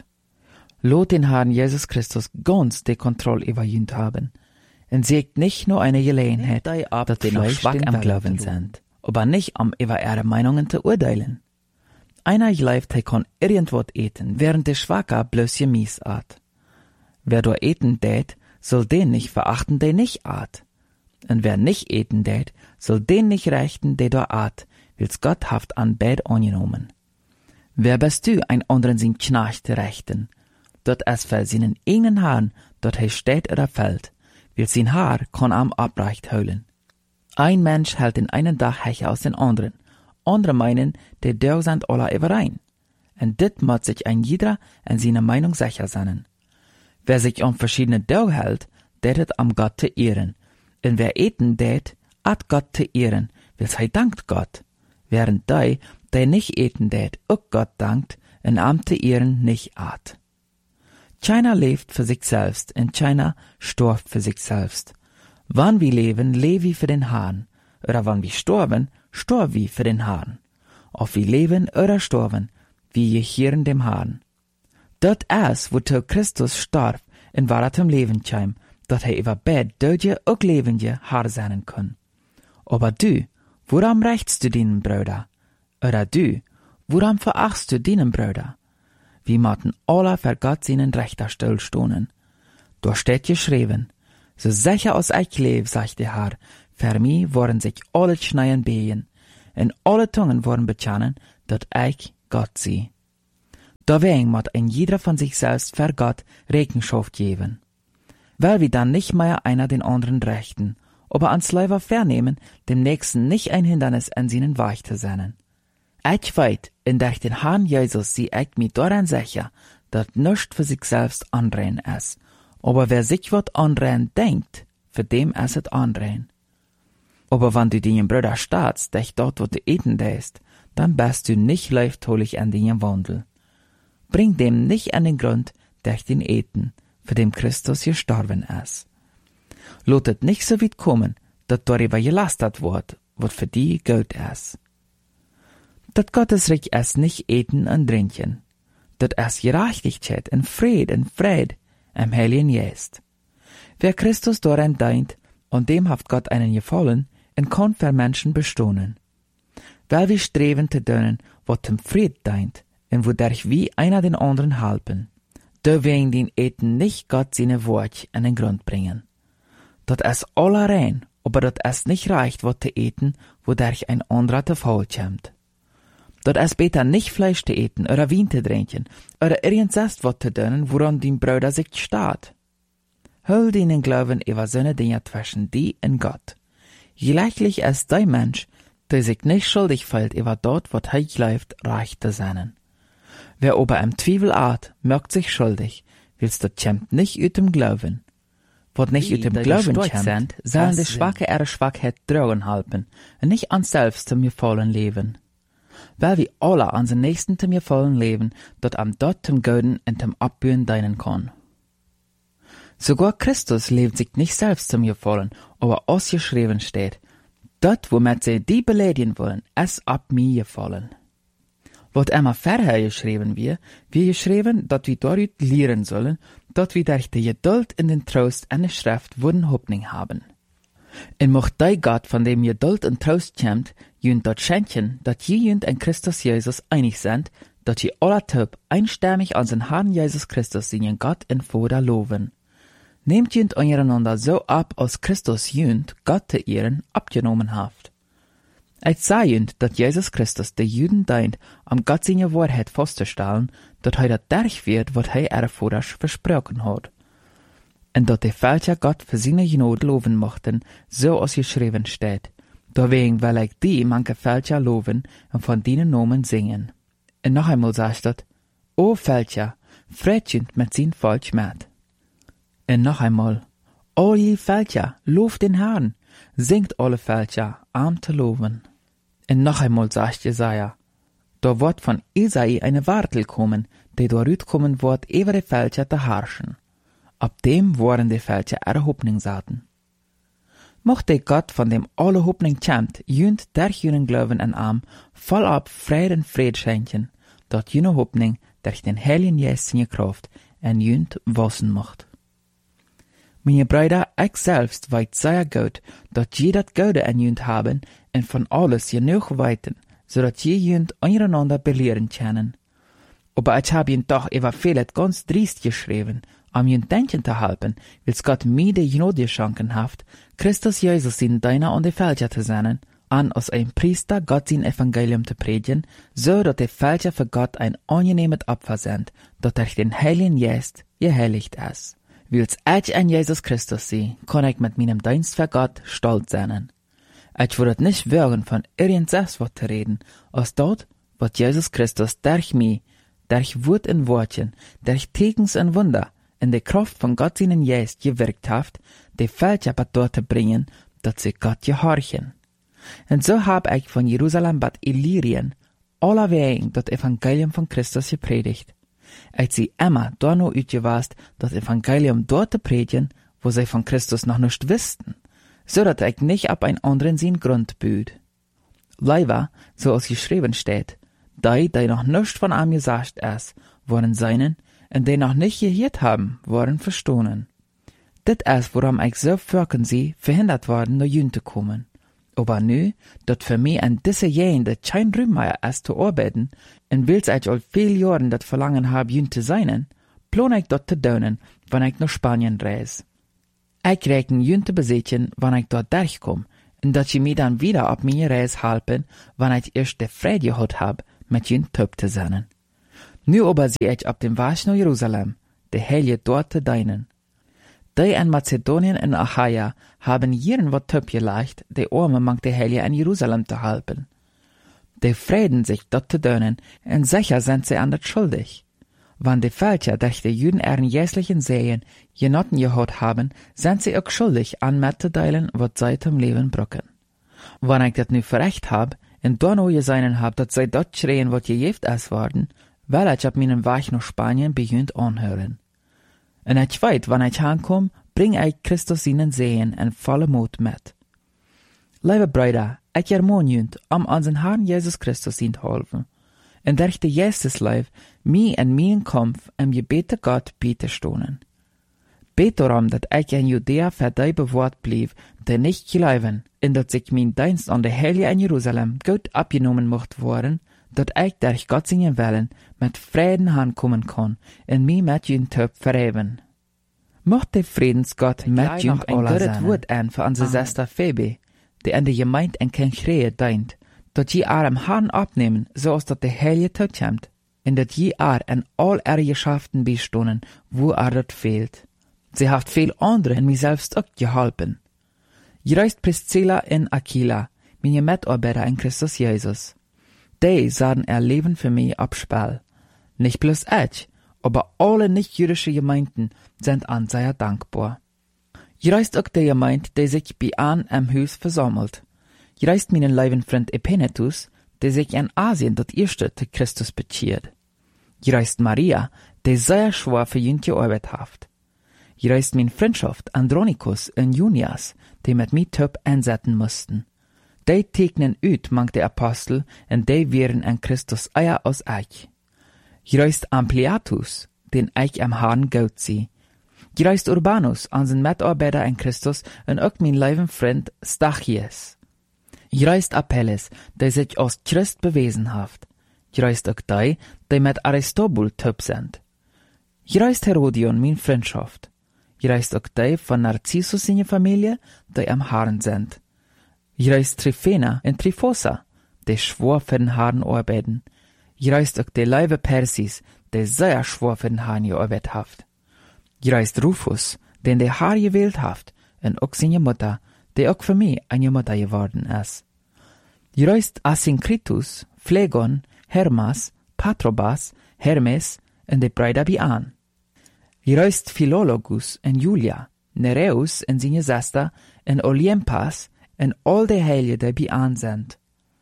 Lot den Herrn Jesus Christus ganz die Kontrolle über jünd haben, und sägt nicht nur eine Gelegenheit, dass die noch schwach am Glauben sind, aber nicht am über ihre Meinungen zu urteilen. Einer gleift, er kann irgendwas eten, während der Schwacher bloß gemies art. Wer do eten tät, soll den nicht verachten, der nicht art. Und wer nicht eten tät, soll den nicht rechten, der do art, wils Gott haft an Bett angenommen. Wer bist du, ein anderen sin Knecht rechten? Dort es für seinen eigenen Haaren, dort er steht oder fällt, will sein Haar kann am abreicht heulen. Ein Mensch hält in einen Tag hecher aus den anderen. Andere meinen, die Dörr sind alle überein. Und dit muss sich ein jeder in seiner Meinung sicher sein. Wer sich an verschiedene Dörr hält, der hat am Gott zu ehren. Und wer eten tät, at Gott zu ehren, wils er dankt Gott. Während die, der nicht eten tät, auch Gott dankt, und am zu ehren nicht at. Keiner lebt für sich selbst, und keiner stirbt für sich selbst. Wann wir leben, leben wir für den Herrn, oder wann wir sterben, sterben wir für den Herrn. Ob wir leben oder sterben, wir gehieren dem Herrn. Dort ist, wozu Christus starb, und war zum Leben kam, dat er über Bett dödje auch lebende Herr sein kann. Aber du, woran rächst du deinen Bruder? Oder du, woran verachtst du deinen Bruder? Wir maten alle für Gott seinen Rechter stillstonen. Da steht geschrieben, so sicher als ich lebe, sagt der Herr, für mich wollen sich alle Schneien behen, und alle Zungen wollen bekennen, dass ich Gott sie. Deswegen muss ein jeder von sich selbst für Gott Rechenschaft geben. Weil wir dann nicht mehr einer den anderen rechten, aber ans Leiber vernehmen, dem Nächsten nicht ein Hindernis an seinen Weg zu sein. Ich weiß, in durch den Herrn Jesus sie ich mir daran sicher, dass nichts für sich selbst anrein ist. Aber wer sich wat anrein denkt, für dem ist es anrein. Aber wenn du deinen Bruder staatst, dich dort wo du eten lässt, dann bist du nicht leiftholig an deinem Wandel. Bring dem nicht an den Grund, durch den Eten, für dem Christus gestorben ist. Lot es nicht so weit kommen, dass darüber gelastet wird, was für die Geld ist. Dat Gottesreich ist nicht Eten und Trinken. Dat ist Gerechtigkeit und Fried im Heiligen Geist. Wer Christus daran dient, und dem hat Gott einen gefallen, und kann für Menschen bestohnen. Weil wir streben zu tun, was dem Fried dient, und wodurch wir einer den anderen helfen. Da wegen den Eten nicht Gott seine Wort an den Grund bringen. Dat ist alle rein, aber dat ist nicht reicht, was zu eten, wodurch ein anderer zu faul kommt. Dat ist besser nicht Fleisch zu eten, oder Wein zu trinken, oder irgendwas was zu tun, woran die Brüder sich steht. Hol den Glauben über seine Dinge zwischen die und Gott. Gleichlich ist der Mensch, der sich nicht schuldig fühlt über dort, was er glaubt, reich zu sein. Wer aber im Zweifel art, merkt sich schuldig, willst das kommt nicht aus dem Glauben. Was nicht aus dem Glauben kommt, sollen die Schwache ihre Schwachheit tragen halten, und nicht an selbst zum gefallen leben. Weil wir alle an den Nächsten zum gefallen leben, dort am dort zum Göden und zum Abbühen dienen kann. Sogar Christus lebt sich nicht selbst zum gefallen, aber ausgeschrieben steht, dort, womit sie die beleidigen wollen, ist ab mir gefallen. Was immer vorher geschrieben wir geschrieben, dass wir dort lehren sollen, dass wir durch die Geduld in den Trost an der Schrift wurden Hoffnung haben. Und mocht der Gott, von dem Geduld und Trost kommt, jünd dort schenken, dass jünd in Christus Jesus einig sind, dass je alle Typ einstimmig an den Herrn Jesus Christus seinen Gott in Vater loben. Nehmt jünd eureinander so ab, als Christus jünd Gott zu ehren abgenommen haft. Ich sah jünd, dass Jesus Christus der Juden dient, am Gott seine Wahrheit festzustellen, dass er das durch wird, was er ihre Vater versprochen hat. Und dass die Fälscher Gott für seine Gnade loben mochten, so als geschrieben steht. Deswegen will ich die manche Fälscher loben und von denen Namen singen. Und noch einmal sagt das, O Fälscher, freut mit sein Volk mit. Und noch einmal, O je Fälscher, lobt den Herrn, singt alle Fälscher, arm zu loben. Und noch einmal sagt Jesaja, da wird von Isai eine Wartel kommen, die dort kommen wird, über die Fälscher zu herrschen. Ab dem waren die Fälscher ihre Hoffnung saten. Mochte Gott, von dem alle Hoffnung kommt, jünd durch jenen Glauben an Arm, voll ab Fried und Fried schenken, dort jene Hoffnung durch den Heiligen Geist seine Kraft en jünd wassen macht. Meine Brüder, ich selbst weiß sehr gut, dass je das Gute an jünd haben und von alles genug weiten, so dass je jünd einander belehren können. Aber ich habe ihn doch über vieles ganz driest geschrieben, um jünd denken zu helfen, wills Gott mir die Gnade geschenken hat, Christus Jesus in deiner und die Fälscher zu sein, an als ein Priester Gott sein Evangelium zu predigen, so dass die Fälscher für Gott ein angenehmes Opfer sind, das durch den Heiligen Geist geheiligt ist. Wills ich an Jesus Christus sehe, kann ich mit meinem Dienst für Gott stolz sein. Ich würde nicht wagen, von irgendwas was zu reden, als dort, was Jesus Christus durch mich, durch Wort und Wortchen, durch Tekens und Wunder, in der Kraft von Gott seinen Geist gewirkt hat, die Fälscher dort zu bringen, dass sie Gott gehorchen. Und so hab ich von Jerusalem bis Illyrien allerwegen das Evangelium von Christus gepredigt. Ich sie immer da noch utgewast, das Evangelium dort zu predigen, wo sie von Christus noch nicht wussten, so dass ich nicht ab ein anderen sein Grund büht. Leider, so als geschrieben steht, die noch nicht von ihm gesagt ist, waren seinen, und die noch nicht gehört haben, waren verstohlen. Das ist, woran ich so fürken sie, verhindert worden, nach Jünd zu kommen. Aber nu, dat für mich an diese Jahre kein Ruhm mehr ist zu arbeiten, und wills ich all viel Jahren dat Verlangen hab, jünd zu sein, plan ich dort zu tun, wenn ich nach Spanien reise. Ich rechne jünd zu besitzen, wenn ich dort durchkomme, und dat sie mir dann wieder auf meine Reise helfen, wenn ich erst die Freude gehabt hab, mit jün töp te zijn. Nu aber zie ik op dem Weg naar Jerusalem, de heilige dort te deinen. Die in Mazedonien en Achaia haben jeden wat töp geleicht, de Arme mang de heilige in Jerusalem te helpen. Die vreden sich dort te deunen, en sicher sind sie an dat schuldig. Wann die Völker durch die Juden ihren jährlichen Sehen Genotten gehört haben, sind sie auch schuldig an mitzuteilen, wat sie zum Leben brücken. Wann ich dat nu verrecht hab, en dann auch gesehen hab, dat sie dort schreien, wat gejeft es worden, weil ich ab meinem Weg nach Spanien beginnt anhören. En ich weet, wann ich ankomme, bring ich Christus ihnen Sehen en volle Mut mit. Liebe Brüder, ich ermahne jünt, unseren Herrn Jesus Christus ihn helfen. En durch de Jesus Leib, mi en mijn Kampf im Gebete Gott biete stonen. Bet darum, dat ich in Judäa für die bewahrt blieb, der nicht geleiben, in dat sich mein Dienst an der Heilige in Jerusalem gut abgenommen mocht worden, dat ich durch Gott seinen Willen mit Frieden ankommen kann, en mi mit jün Töp verheben. Mocht der Friedensgott mit jün alle sein. Wort an für unsere Schwester Phoebe, die in der Gemeinde in Kenkrehe dient, dat je haar am Herrn abnehmen, zoals dat de Heilige toekomt, en dat je haar en al ihre Geschäften bestonen, wo dat fehlt. Sie hat viel andere en mich selbst auch geholpen. Je reist Priscilla en Aquila, meine Mitarbeiter in Christus Jesus. Die sahen ihr Leben für mich abspiel. Nicht bloß ich, aber alle nicht-jüdische Gemeinden sind an sehr dankbar. Je reist auch die Gemeinde, die sich bei an am Haus versammelt. Je reist meinen lieben Freund Epenetus, der sich in Asien dort erste zu Christus bekehrt. Je reist Maria, die sehr schwer für ihn gearbeitet hat. Je reist mein Freundschaft Andronicus und Junias, die mit mir Töp einsetzen mussten. Die tegnen uit mang der Apostel und die wären in Christus eier aus euch. Je reist Ampliatus, den ich am Herrn gut sie. Je reist Urbanus, unseren Mitarbeiter in Christus und auch mein lieben Freund Stachys. Je reist Apelles, der sich als Christ bewiesen hat. Je reist auch die mit Aristobul Töp sind. Je reist Herodion, mein Freundschaft. Je reist auch die von Narcissus seine Familie, die am Herrn sind. Je reist Tryphena und Tryphosa, die schwor für den Herrn arbeiten. Je reist auch die Leibe Persis, die sehr schwor für den Herrn gearbeitet hat. Je reist Rufus, den der Herr gewählt hat, und auch seine Mutter, die auch für mich eine Mutter geworden ist. Je reist Asyncritus, Phlegon, Hermas, Patrobas, Hermes und die Brüder an. Je reist Philologus und Julia, Nereus und seine Schwester und Olympas und all die Heiligen, die bei an sind.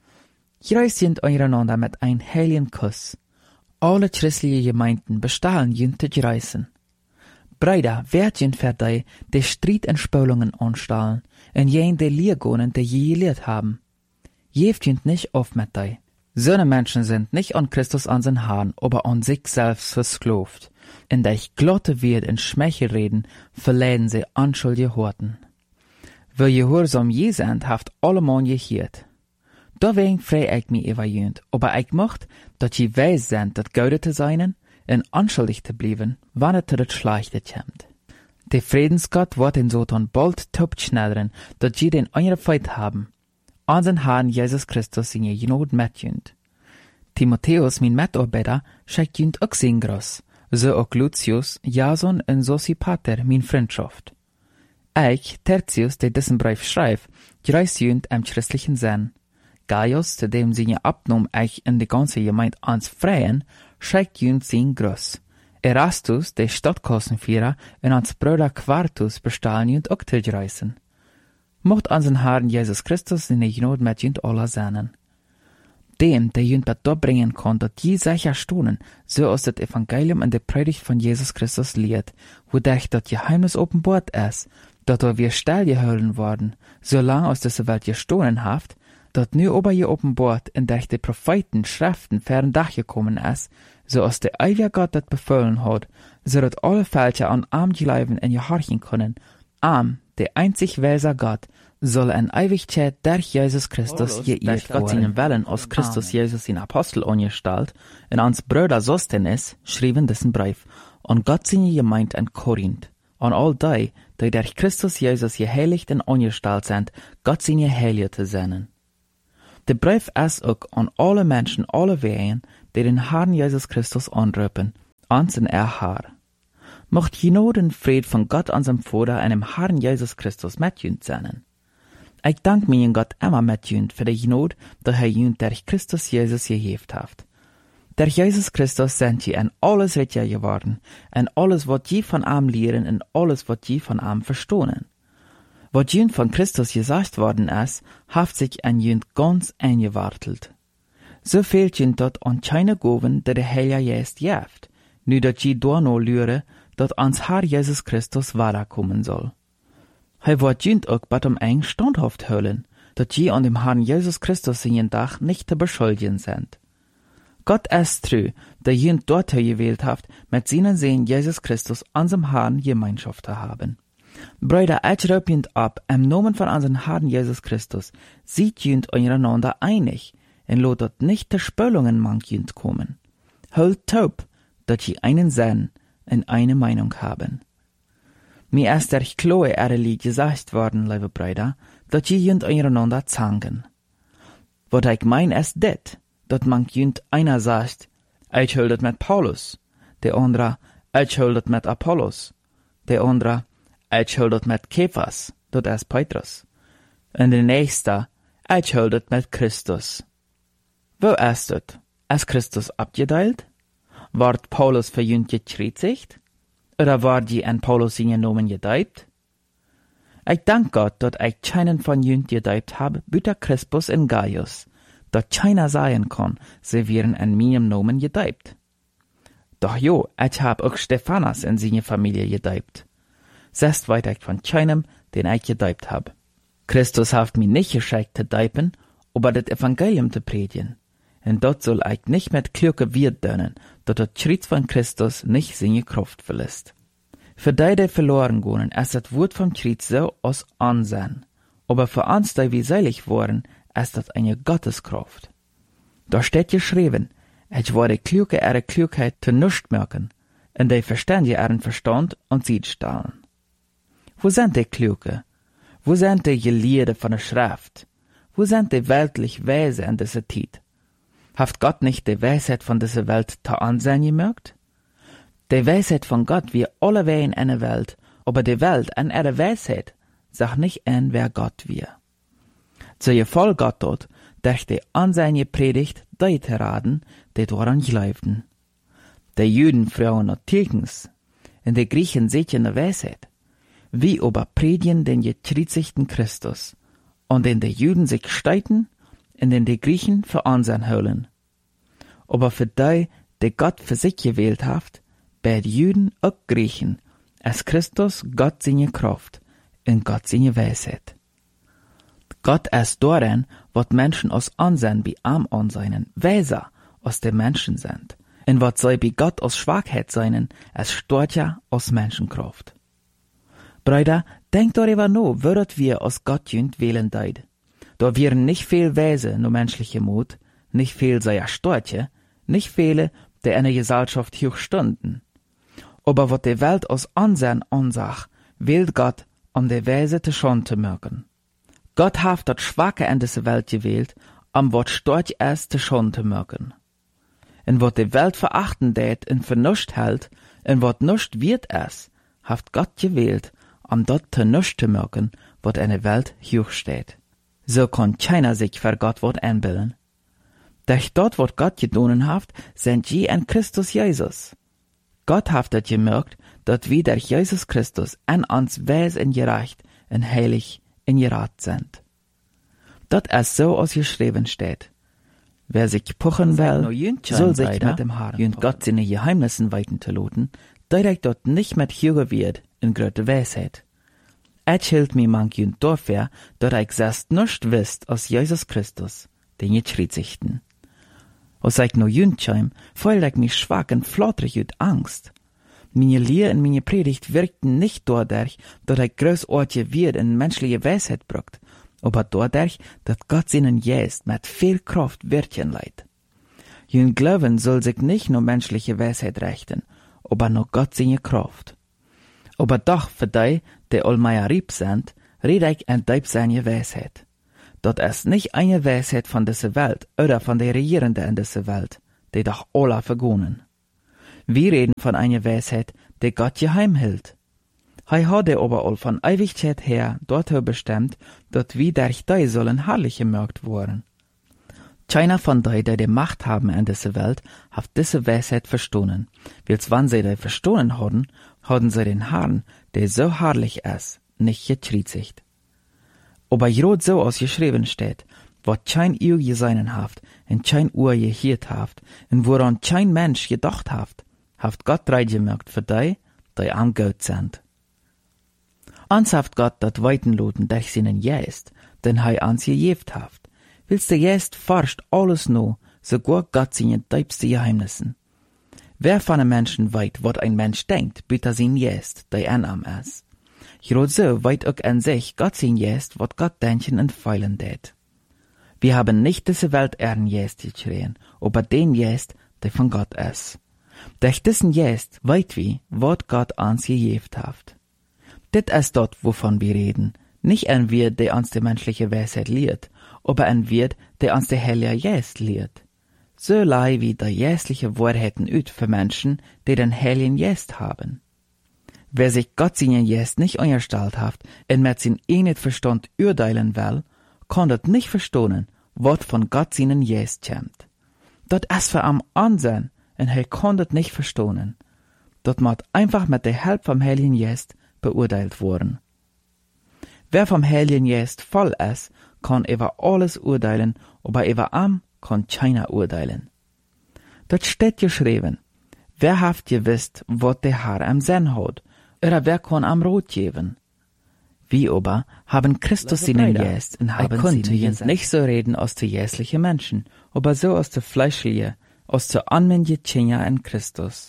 Je reist jünt eureinander mit einem heiligen Kuss. Alle christliche Gemeinden bestahlen jünt zu reisen. Brüder, werd jünt für die Streit und Spülungen anstellen und jen die Lehrgonen, die je gelehrt haben. Jeft jünt nicht auf mit die. So Menschen sind nicht an Christus an den Herrn, aber an sich selbst versklavt. In der ich glotte wird in Schmeichel reden, verleiden sie anschuldige Horten. Wer gehorsam je sind, haft allemal gehiert. Deswegen frei ich mich über jünt, aber ich mocht, dat je weiß sind, dat Gaude zu sein und anschuldig zu bleiben, wann es zu das Schlechte kommt. Der Friedensgott wird in Sotan bald top schnelleren, dat je den eure Feit haben. Unseren Herrn Jesus Christus in je Genot mit jünt. Timotheus, mein Mitarbeiter, schickt jünt auch sein Groß, so auch Lucius, Jason und Sosipater, mein Freundschaft. Ich, Tertius, der diesen Brief schreibt, reist jünt im christlichen Sinn. Gaius, zu dem seine Abnahme ich in die ganze Gemeinde ans Freien, schickt jünt sein Groß. Erastus, der Stadtkassenführer, und ans Bruder Quartus bestahlen jünt auch zu reisen. Mocht unseren Herrn Jesus Christus in der Genot mit jünt alle sein. Dem, der jünt bet dort bringen kann, dat je sicher stonen, so aus das Evangelium in der Predigt von Jesus Christus lehrt, wodurch das Geheimnis offenbart ist, dat wir stillgehalten worden, solange aus dieser Welt gestohlen haft, dat nu aber je offenbart in durch die Propheten Schriften fern Dach gekommen ist, so aus der ewige Gott dat befohlen hat, so dat alle Fälscher an arm bleiben in gehorchen können. Arm, der einzig weise Gott, soll in Ewigkeit durch Jesus Christus geehrt Gott seinen Willen aus Christus Jesus in Apostel angestellt, und ans Bruder Sostenes schrieben diesen Brief, und Gott seine Gemeinde in Korinth, an all die durch Christus Jesus geheiligt und angestellt sind, Gott seine Heilige zu senden. De brief is ook aan alle mensen, alle wegen, die den Herrn Jesus Christus anrufen, ans in Haar. Mocht Genade en Fried von Gott, unserem Vater, und dem Herrn Jesus Christus mit jünt sein. Ich dank meinen Gott immer mit jünt für die Genade, die jünt durch Christus Jesus geheeft hat. Durch Jesus Christus sind je in alles wat je geworden, en alles wat je von ihm lehren, en alles wat je von ihm verstohnen. Wat jünt von Christus gesagt worden ist, haft sich an jünt ganz eingewartelt. So fehlt jünt dort an keine Goven, die der Heilige Geist jeft, nu dat je door no lüre, dat ans Herr Jesus Christus weiterkommen soll. Hij wordt jünt ook bat eng standhaft höllen, dat je an dem Herrn Jesus Christus in jen Dach nicht zu beschuldigen sind. Gott ist treu, der jünt dort gewählt haft, mit seinen Sehen Jesus Christus unserem Herrn Gemeinschaft zu haben. Brüder, ich rufe jünt ab, im Namen von unserem Herrn Jesus Christus, seid jünt einander einig, en lot dort nicht der Spöllungen mang jünt kommen. Hört taub, dat je einen Sinn und eine Meinung haben. Mir ist durch Chloe ehrlich gesagt worden, liebe Brüder, dat je jünt einander zangen. Wat ich mein ist dit, dat man jünt einer sagt, ich hol dat mit Paulus, der andere, ich hol dat mit Apollos, der andere, ich hol dat mit Kephas, dat ist Petrus, und der nächste, ich hol dat mit Christus. Wo ist dat? Ist Christus abgeteilt? Ward Paulus für jünt gekreuzigt? Oder ward die an Paulus in Namen gedeibt? Ich dank Gott, dat ich keinen von jünt gedeibt habe, büter Crispus und Gaius, dat keiner sein kann, sie wären an meinem Namen gedeibt. Doch jo, ich hab auch Stephanas in seine Familie gedeibt. Sest weit ich von keinem, den ich gedeibt hab. Christus haft mich nicht geschickt zu deipen, aber das Evangelium zu predigen. Und dort soll ich nicht mit Klürke wird dönnen, dat der Schritt von Christus nicht seine Kraft verlässt. Für die verloren gehen, ist das Wort vom Schritt so aus Ansehen. Aber für uns, die wir selig worden, ist das eine Gotteskraft. Da steht geschrieben, ich werde Klürke ihre Klugheit zu nichts merken, und die Verständige ihren Verstand und Sied stahlen. Wo sind die Klürke? Wo sind die Gelehrte von der Schrift? Wo sind die weltlich Weise in dieser Zeit? Haft Gott nicht die Weisheit von dieser Welt zu ansehen gemerkt? Die Weisheit von Gott wie alle Wehen in der Welt, aber die Welt an ihrer Weisheit sagt nicht an, wer Gott wir. So je voll Gott dort, durch die Ansehen gepredigt, die zu raten, die daran glaubten. Die Juden Frauen und Kirchens, und die Griechen seht in der Weisheit, wie aber predigen den gekreuzigten Christus, und in die Juden sich streiten, und in die Griechen für Ansehen holen. Aber für die Gott für sich gewählt hat, bei den Juden auch Griechen, als Christus Gott seine Kraft und Gott seine Weisheit. Gott ist darin, was Menschen aus Ansehen bei ihm ansehen, weiser als die Menschen sind, und was sie bei Gott aus Schwachheit seien, als stärker aus Menschenkraft. Brüder, denkt darüber nach, würdet wir aus Gott jünd wählen deid. Da wären nicht viel Weise nur menschliche Mut, nicht viel sehr Storche, nicht viele, die in der Gesellschaft hoch stunden. Aber was die Welt aus Ansehen ansach, wählt Gott, um die Weise zu schon zu merken. Gott hat das Schwache in dieser Welt gewählt, um was Storch ist zu schon zu merken. Und was die Welt verachten tät und für nichts hält, und was nichts wird es, hat Gott gewählt, um dort zu nichts zu merken, was in der Welt hoch steht. So kann keiner sich für Gott wat einbilden. Durch dort, was Gott getan hat, sind je in Christus Jesus. Gott hat das gemerkt, dass wir durch Jesus Christus an uns weis und gerecht und heilig und gerat sind. Das ist so, als geschrieben steht. Wer sich puchen will, soll sich mit dem Herrn und Gott seine Geheimnissen weiten zu loten, direkt dort nicht mit Hüge wird in große Weisheit. Ich hielt mir manchmal dafür, dass ich selbst nicht wisst aus Jesus Christus, den Gekreuzigten. Als ich noch jüngscheim, fühlte ich mich schwach und flotterig und Angst. Meine Lehre und meine Predigt wirkten nicht dadurch, dass ich großartige Wert und menschliche Weisheit braucht, aber dadurch, dass Gott seinen Geist mit viel Kraft wirken leiht. Jün Glauben soll sich nicht nur menschliche Weisheit richten, aber nur Gott seine Kraft. Aber doch für die allmeier rieb sind, rede ich an deib seine Weisheit. dat es nicht eine Weisheit von dieser Welt oder von der Regierenden in dieser Welt, die doch alle vergonen. Wir reden von einer Weisheit, die Gott geheim hält. Hij hat aber all von Ewigkeit her dorthin bestimmt, dat wir durch die sollen herrlich gemerkt worden. Keiner von die Macht haben in dieser Welt, hat diese Weisheit verstohlen. Wils wann sie die verstohlen hadden sie den Herrn, der so herrlich ist, nicht gekriezigt. Aber grad so als geschrieben steht, wat kein Eeuw geseinen haft, en kein Uhr gehiert haft, en woran kein Mensch gedacht haft Gott reitgemerkt für die am Gott sind. Ans haft Gott dat Weitenloten durch seinen Geist, den hij ans gejeft haft. Wils der Geist forscht alles no, sogar Gott seine tiefste Geheimnissen. Wer von einem Menschen weit, wat ein Mensch denkt, bitte sein Geist, der anam ist. Grad so weit auch an sich Gott sein Geist, wat Gott denken und feilen tät. Wir haben nicht diese Welt ehren Geist geschrien, aber den Geist, der von Gott ist. Durch diesen Geist weit wie, wat Gott ans gejeft haft. Dit ist dort, wovon wir reden, nicht ein Wirt, der uns die menschliche Weisheit lehrt, aber ein Wirt, der uns der Heilige Geist lehrt. So lei wie die geistliche Wahrheiten üt für Menschen, die den Heiligen Geist haben. Wer sich Gott seinen Geist nicht unterstellt haft und mit sin nicht Verstand urteilen will, kann das nicht verstehen, wat von Gott seinen Geist kommt. Dat ist für am Ansehen, und er kann das nicht verstehen. Dat muss einfach mit der Hilfe vom Heiligen Geist beurteilt worden. Wer vom Heiligen Geist voll ist, kann über alles urteilen, aber über am kann keiner urteilen. Dort steht geschrieben, wer haft gewusst, wat der Herr am Sinn hat, oder wer kann am Rot geben? Wir aber haben Christus seinen Geist und haben sie nicht so reden aus der jährlichen Menschen, aber so aus der fleischlichen, aus der anmännlichen Kinder in Christus.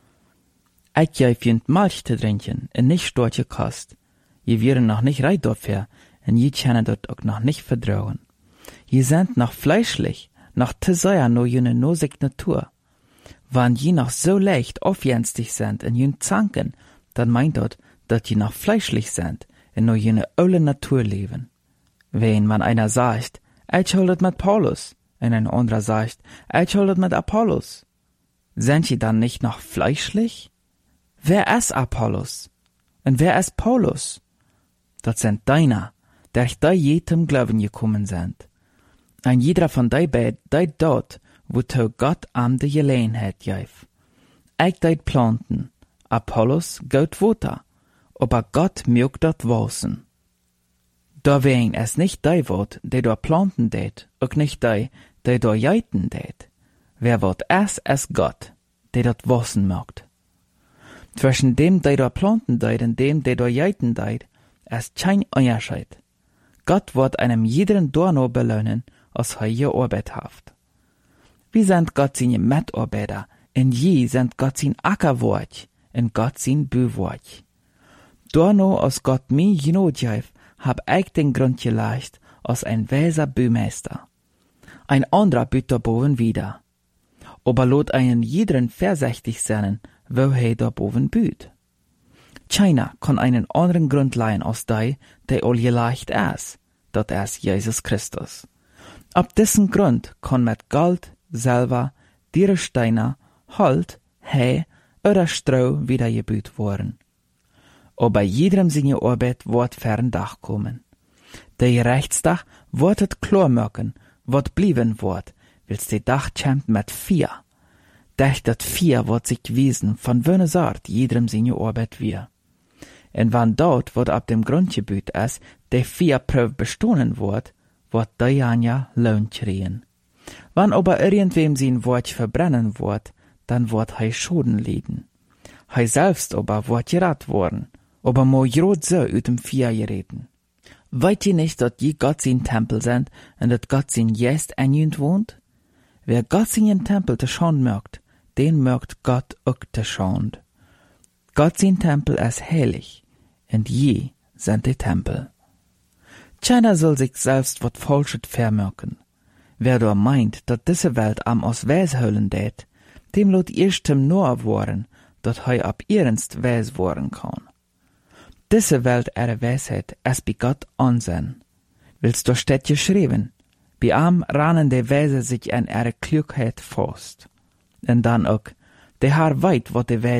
Ich geif Milch zu trinken und nicht storche Kost. Je wären noch nicht reit dafür, und je können dort auch noch nicht vertrauen. Je sind noch fleischlich, noch zu sehr no jene nosig Natur. Wann je noch so leicht aufjenstig sind in jene Zanken, dann meint dort, dass je noch fleischlich sind, in no jene olle Natur leben. Wenn man einer sagt, ich holdet mit Paulus, und ein anderer sagt, ich holdet mit Apollos, sind je dann nicht noch fleischlich? Wer ist Apollos? Und wer ist Paulus? Das sind deiner, der da jedem Glauben gekommen sind. Ein jeder von die beid dort, wozu Gott am de Gelegenheit gif. Ich deit planten, Apollos gaut Water, aber Gott mögt dort wachsen. Da wegen es nicht die Wort, der dort planten det, auch nicht die, der dort jeiten det. Wer Wort es Gott, der dort wachsen mögt. Zwischen dem, der dort planten det und dem, der dort jeiten det, ist kein Unterschied. Gott wird einem jeden Dorno belohnen, als er gearbeitet haft. Wir sind Gott seine Mitarbeiter, und je sind Gott sein Ackerwort, und Gott sein Büwort. Dorno, als Gott mir genotgef, hab ich den Grund gelegt, als ein weiser Bühmeister. Ein anderer büht da boven wieder. Aber lot einen jeden vorsichtig sein, wo da boven büht. Keiner kann einen anderen Grund leihen als der all gelegt ist, dat ist Jesus Christus. Ab diesen Grund kann mit Gold, Silber, Dierensteiner, Holz, Heu oder Stroh wieder gebüht worden. Aber jedem seine Arbeit wird fern Dach kommen. Der Gerechtstag wird het klar machen, wat blieben wird, wils die Dach kämmt mit 4. Durch dat 4 wird sich wiesen, von wöne Sort jedem seine Arbeit wir. Und wann dort, wat ab dem Grundgebiet ist, der 4 Prüf bestohlen wird der Janja Lohn kriegen. Wann aber irgendwem sein Wort verbrennen wird, dann wird hei Schoden leiden. Hei selbst aber wird gerat worden, aber mo grad so ut dem 4 gereden. Weißt ihr nicht, dass je Gott sein Tempel sind und dass Gott sein Geist in jünd wohnt? Wer Gott seinen Tempel te Schand mögt, den mögt Gott auch te Schand. Gott sein Tempel ist heilig, und je sind die Tempel. Keiner soll sich selbst wat Falsches vermerken. Wer da meint, dass diese Welt am aus Weis höllen tät, dem lot erstem nur worden, dat hei ab ernst Weis worden kann. Diese Welt ihre Weisheit ist bei Gott ansehen. Willst du steht geschrieben, bei arm ranen de Weise sich an ihre Klugheit fast. En dan ook, de haar weet wat de Weise